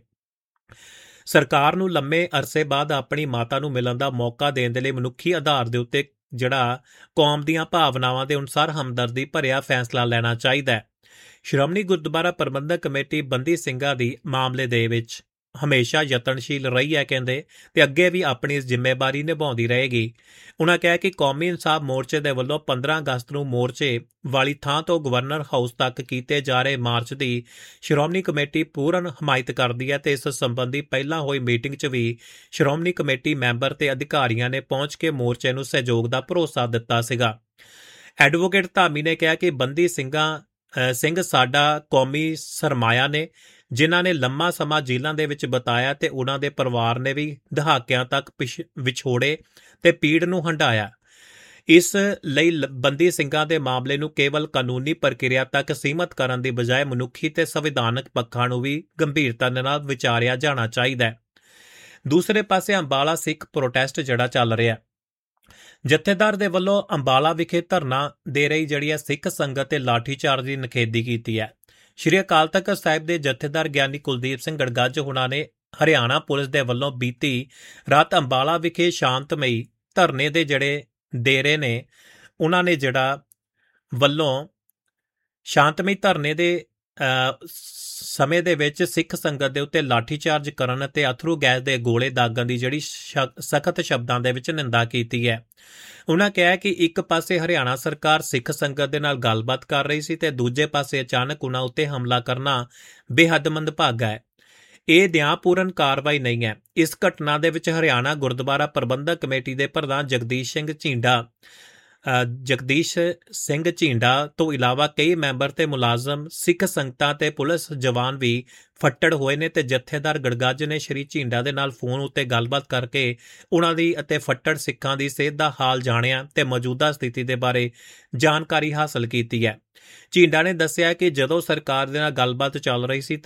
ਸਰਕਾਰ ਨੂੰ ਲੰਮੇ ਅਰਸੇ ਬਾਅਦ ਆਪਣੀ ਮਾਤਾ ਨੂੰ ਮਿਲਣ ਦਾ ਮੌਕਾ ਦੇਣ ਦੇ ਲਈ ਮਨੁੱਖੀ ਆਧਾਰ ਦੇ ਉੱਤੇ ਜਿਹੜਾ ਕੌਮ ਦੀਆਂ ਭਾਵਨਾਵਾਂ ਦੇ ਅਨੁਸਾਰ ਹਮਦਰਦੀ ਭਰਿਆ ਫੈਸਲਾ ਲੈਣਾ ਚਾਹੀਦਾ ਹੈ। ਸ਼੍ਰੋਮਣੀ ਗੁਰਦੁਆਰਾ ਪ੍ਰਬੰਧਕ ਕਮੇਟੀ ਬੰਦੀ ਸਿੰਘਾਂ ਦੀ ਮਾਮਲੇ ਦੇ ਵਿੱਚ ਹਮੇਸ਼ਾ ਯਤਨਸ਼ੀਲ ਰਹੀ ਹੈ ਕਹਿੰਦੇ ਤੇ ਅੱਗੇ ਵੀ ਆਪਣੀ ਜ਼ਿੰਮੇਵਾਰੀ ਨਿਭਾਉਂਦੀ ਰਹੇਗੀ। ਉਨ੍ਹਾਂ ਕਿਹਾ ਕਿ ਕੌਮੀ ਇਨਸਾਫ ਮੋਰਚੇ ਦੇ ਵੱਲੋਂ ਪੰਦਰਾਂ ਅਗਸਤ ਨੂੰ ਮੋਰਚੇ ਵਾਲੀ ਥਾਂ ਤੋਂ ਗਵਰਨਰ ਹਾਊਸ ਤੱਕ ਕੀਤੇ ਜਾ ਰਹੇ ਮਾਰਚ ਦੀ ਸ਼੍ਰੋਮਣੀ ਕਮੇਟੀ ਪੂਰਨ ਹਮਾਇਤ ਕਰਦੀ ਹੈ ਤੇ ਇਸ ਸੰਬੰਧੀ ਪਹਿਲਾਂ ਹੋਈ ਮੀਟਿੰਗ 'ਚ ਵੀ ਸ਼੍ਰੋਮਣੀ ਕਮੇਟੀ ਮੈਂਬਰ ਤੇ ਅਧਿਕਾਰੀਆਂ ਨੇ ਪਹੁੰਚ ਕੇ ਮੋਰਚੇ ਨੂੰ ਸਹਿਯੋਗ ਦਾ ਭਰੋਸਾ ਦਿੱਤਾ ਸੀਗਾ। ਐਡਵੋਕੇਟ ਧਾਮੀ ਨੇ ਕਿਹਾ ਕਿ ਬੰਦੀ ਸਿੰਘਾਂ ਸਿੰਘ ਸਾਡਾ ਕੌਮੀ ਸਰਮਾਇਆ ਨੇ, ਜਿਨ੍ਹਾਂ ਨੇ ਲੰਮਾ ਸਮਾਂ ਜੇਲ੍ਹਾਂ ਦੇ ਵਿੱਚ ਬਿਤਾਇਆ ਤੇ ਉਹਨਾਂ ਦੇ ਪਰਿਵਾਰ ਨੇ ਵੀ ਦਹਾਕਿਆਂ ਤੱਕ ਵਿਛੋੜੇ ਤੇ ਪੀੜ ਨੂੰ ਹੰਢਾਇਆ। ਇਸ ਲਈ ਬੰਦੀ ਸਿੰਘਾਂ ਦੇ ਮਾਮਲੇ ਨੂੰ ਕੇਵਲ ਕਾਨੂੰਨੀ ਪ੍ਰਕਿਰਿਆ ਤੱਕ ਸੀਮਤ ਕਰਨ ਦੀ ਬਜਾਏ ਮਨੁੱਖੀ ਤੇ ਸੰਵਿਧਾਨਕ ਪੱਖਾਂ ਨੂੰ ਵੀ ਗੰਭੀਰਤਾ ਨਾਲ ਵਿਚਾਰਿਆ ਜਾਣਾ ਚਾਹੀਦਾ ਹੈ। ਦੂਸਰੇ ਪਾਸੇ ਅੰਬਾਲਾ ਸਿੱਖ ਪ੍ਰੋਟੈਸਟ ਜਿਹੜਾ ਚੱਲ ਰਿਹਾ, ਜਥੇਦਾਰ ਦੇ ਵੱਲੋਂ ਅੰਬਾਲਾ ਵਿਖੇ ਧਰਨਾ ਦੇ ਰਹੀ ਜਿਹੜੀ ਹੈ ਸਿੱਖ ਸੰਗਤ ਤੇ ਲਾਠੀਚਾਰਜ ਦੀ ਨਿਖੇਧੀ ਕੀਤੀ ਹੈ। ਸ਼੍ਰੀ ਅਕਾਲ ਤਖ਼ਤ ਸਾਹਿਬ ਦੇ ਜਥੇਦਾਰ ਗਿਆਨੀ ਕੁਲਦੀਪ ਸਿੰਘ ਗੜਗੱਜ ਹੁਣਾਂ ਨੇ ਹਰਿਆਣਾ ਪੁਲਿਸ ਦੇ ਵੱਲੋਂ ਬੀਤੀ ਰਾਤ ਅੰਬਾਲਾ ਵਿਖੇ ਸ਼ਾਂਤਮਈ ਧਰਨੇ ਦੇ ਜਿਹੜੇ ਦੇ ਰਹੇ ਨੇ, ਉਹਨਾਂ ਨੇ ਜਿਹੜਾ ਵੱਲੋਂ ਸ਼ਾਂਤਮਈ ਧਰਨੇ ਦੇ ਸਮੇਂ ਦੇ ਵਿੱਚ ਸਿੱਖ ਸੰਗਤ ਦੇ ਉੱਤੇ ਲਾਠੀਚਾਰਜ ਕਰਨ ਅਤੇ ਅਥਰੂ ਗੈਸ ਦੇ ਗੋਲੇ ਦਾਗਣ ਦੀ ਜਿਹੜੀ ਸਖਤ ਸ਼ਬਦਾਂ ਦੇ ਵਿੱਚ ਨਿੰਦਾ ਕੀਤੀ ਹੈ। ਉਨ੍ਹਾਂ ਕਿਹਾ ਕਿ ਇੱਕ ਪਾਸੇ ਹਰਿਆਣਾ ਸਰਕਾਰ ਸਿੱਖ ਸੰਗਤ ਦੇ ਨਾਲ ਗੱਲਬਾਤ ਕਰ ਰਹੀ ਸੀ ਤੇ ਦੂਜੇ ਪਾਸੇ ਅਚਾਨਕ ਉਨ੍ਹਾਂ ਉੱਤੇ ਹਮਲਾ ਕਰਨਾ ਬੇਹੱਦ ਮੰਦਭਾਗਾ ਹੈ। ਇਹ ਨਿਆਂਪੂਰਨ ਕਾਰਵਾਈ ਨਹੀਂ ਹੈ। ਇਸ ਘਟਨਾ ਦੇ ਵਿੱਚ ਹਰਿਆਣਾ ਗੁਰਦੁਆਰਾ ਪ੍ਰਬੰਧਕ ਕਮੇਟੀ ਦੇ ਪ੍ਰਧਾਨ ਜਗਦੀਸ਼ ਸਿੰਘ ਝੀਂਡਾ ਜਗਦੀਸ਼ ਸਿੰਘ ਝੀਂਡਾ ਤੋਂ ਇਲਾਵਾ ਕਈ ਮੈਂਬਰ ਤੇ ਮੁਲਾਜ਼ਮ, ਸਿੱਖ ਸੰਗਤਾਂ ਤੇ ਪੁਲਿਸ ਜਵਾਨ ਵੀ ਫੱਟੜ ਹੋਏ ਨੇ ਤੇ ਜਥੇਦਾਰ ਗੜਗੱਜ ਨੇ ਸ਼੍ਰੀ ਝੀਂਡਾ ਦੇ ਨਾਲ ਫੋਨ ਉੱਤੇ ਗੱਲਬਾਤ ਕਰਕੇ ਉਹਨਾਂ ਦੀ ਅਤੇ ਫੱਟੜ ਸਿੱਖਾਂ ਦੀ ਸਿਹਤ ਦਾ ਹਾਲ ਜਾਣਿਆ ਤੇ ਮੌਜੂਦਾ ਸਥਿਤੀ ਦੇ ਬਾਰੇ ਜਾਣਕਾਰੀ ਹਾਸਲ ਕੀਤੀ ਹੈ। ਝੀਂਡਾ ਨੇ ਦੱਸਿਆ ਕਿ ਜਦੋਂ ਸਰਕਾਰ ਦੇ ਨਾਲ ਗੱਲਬਾਤ ਚੱਲ ਰਹੀ ਸੀ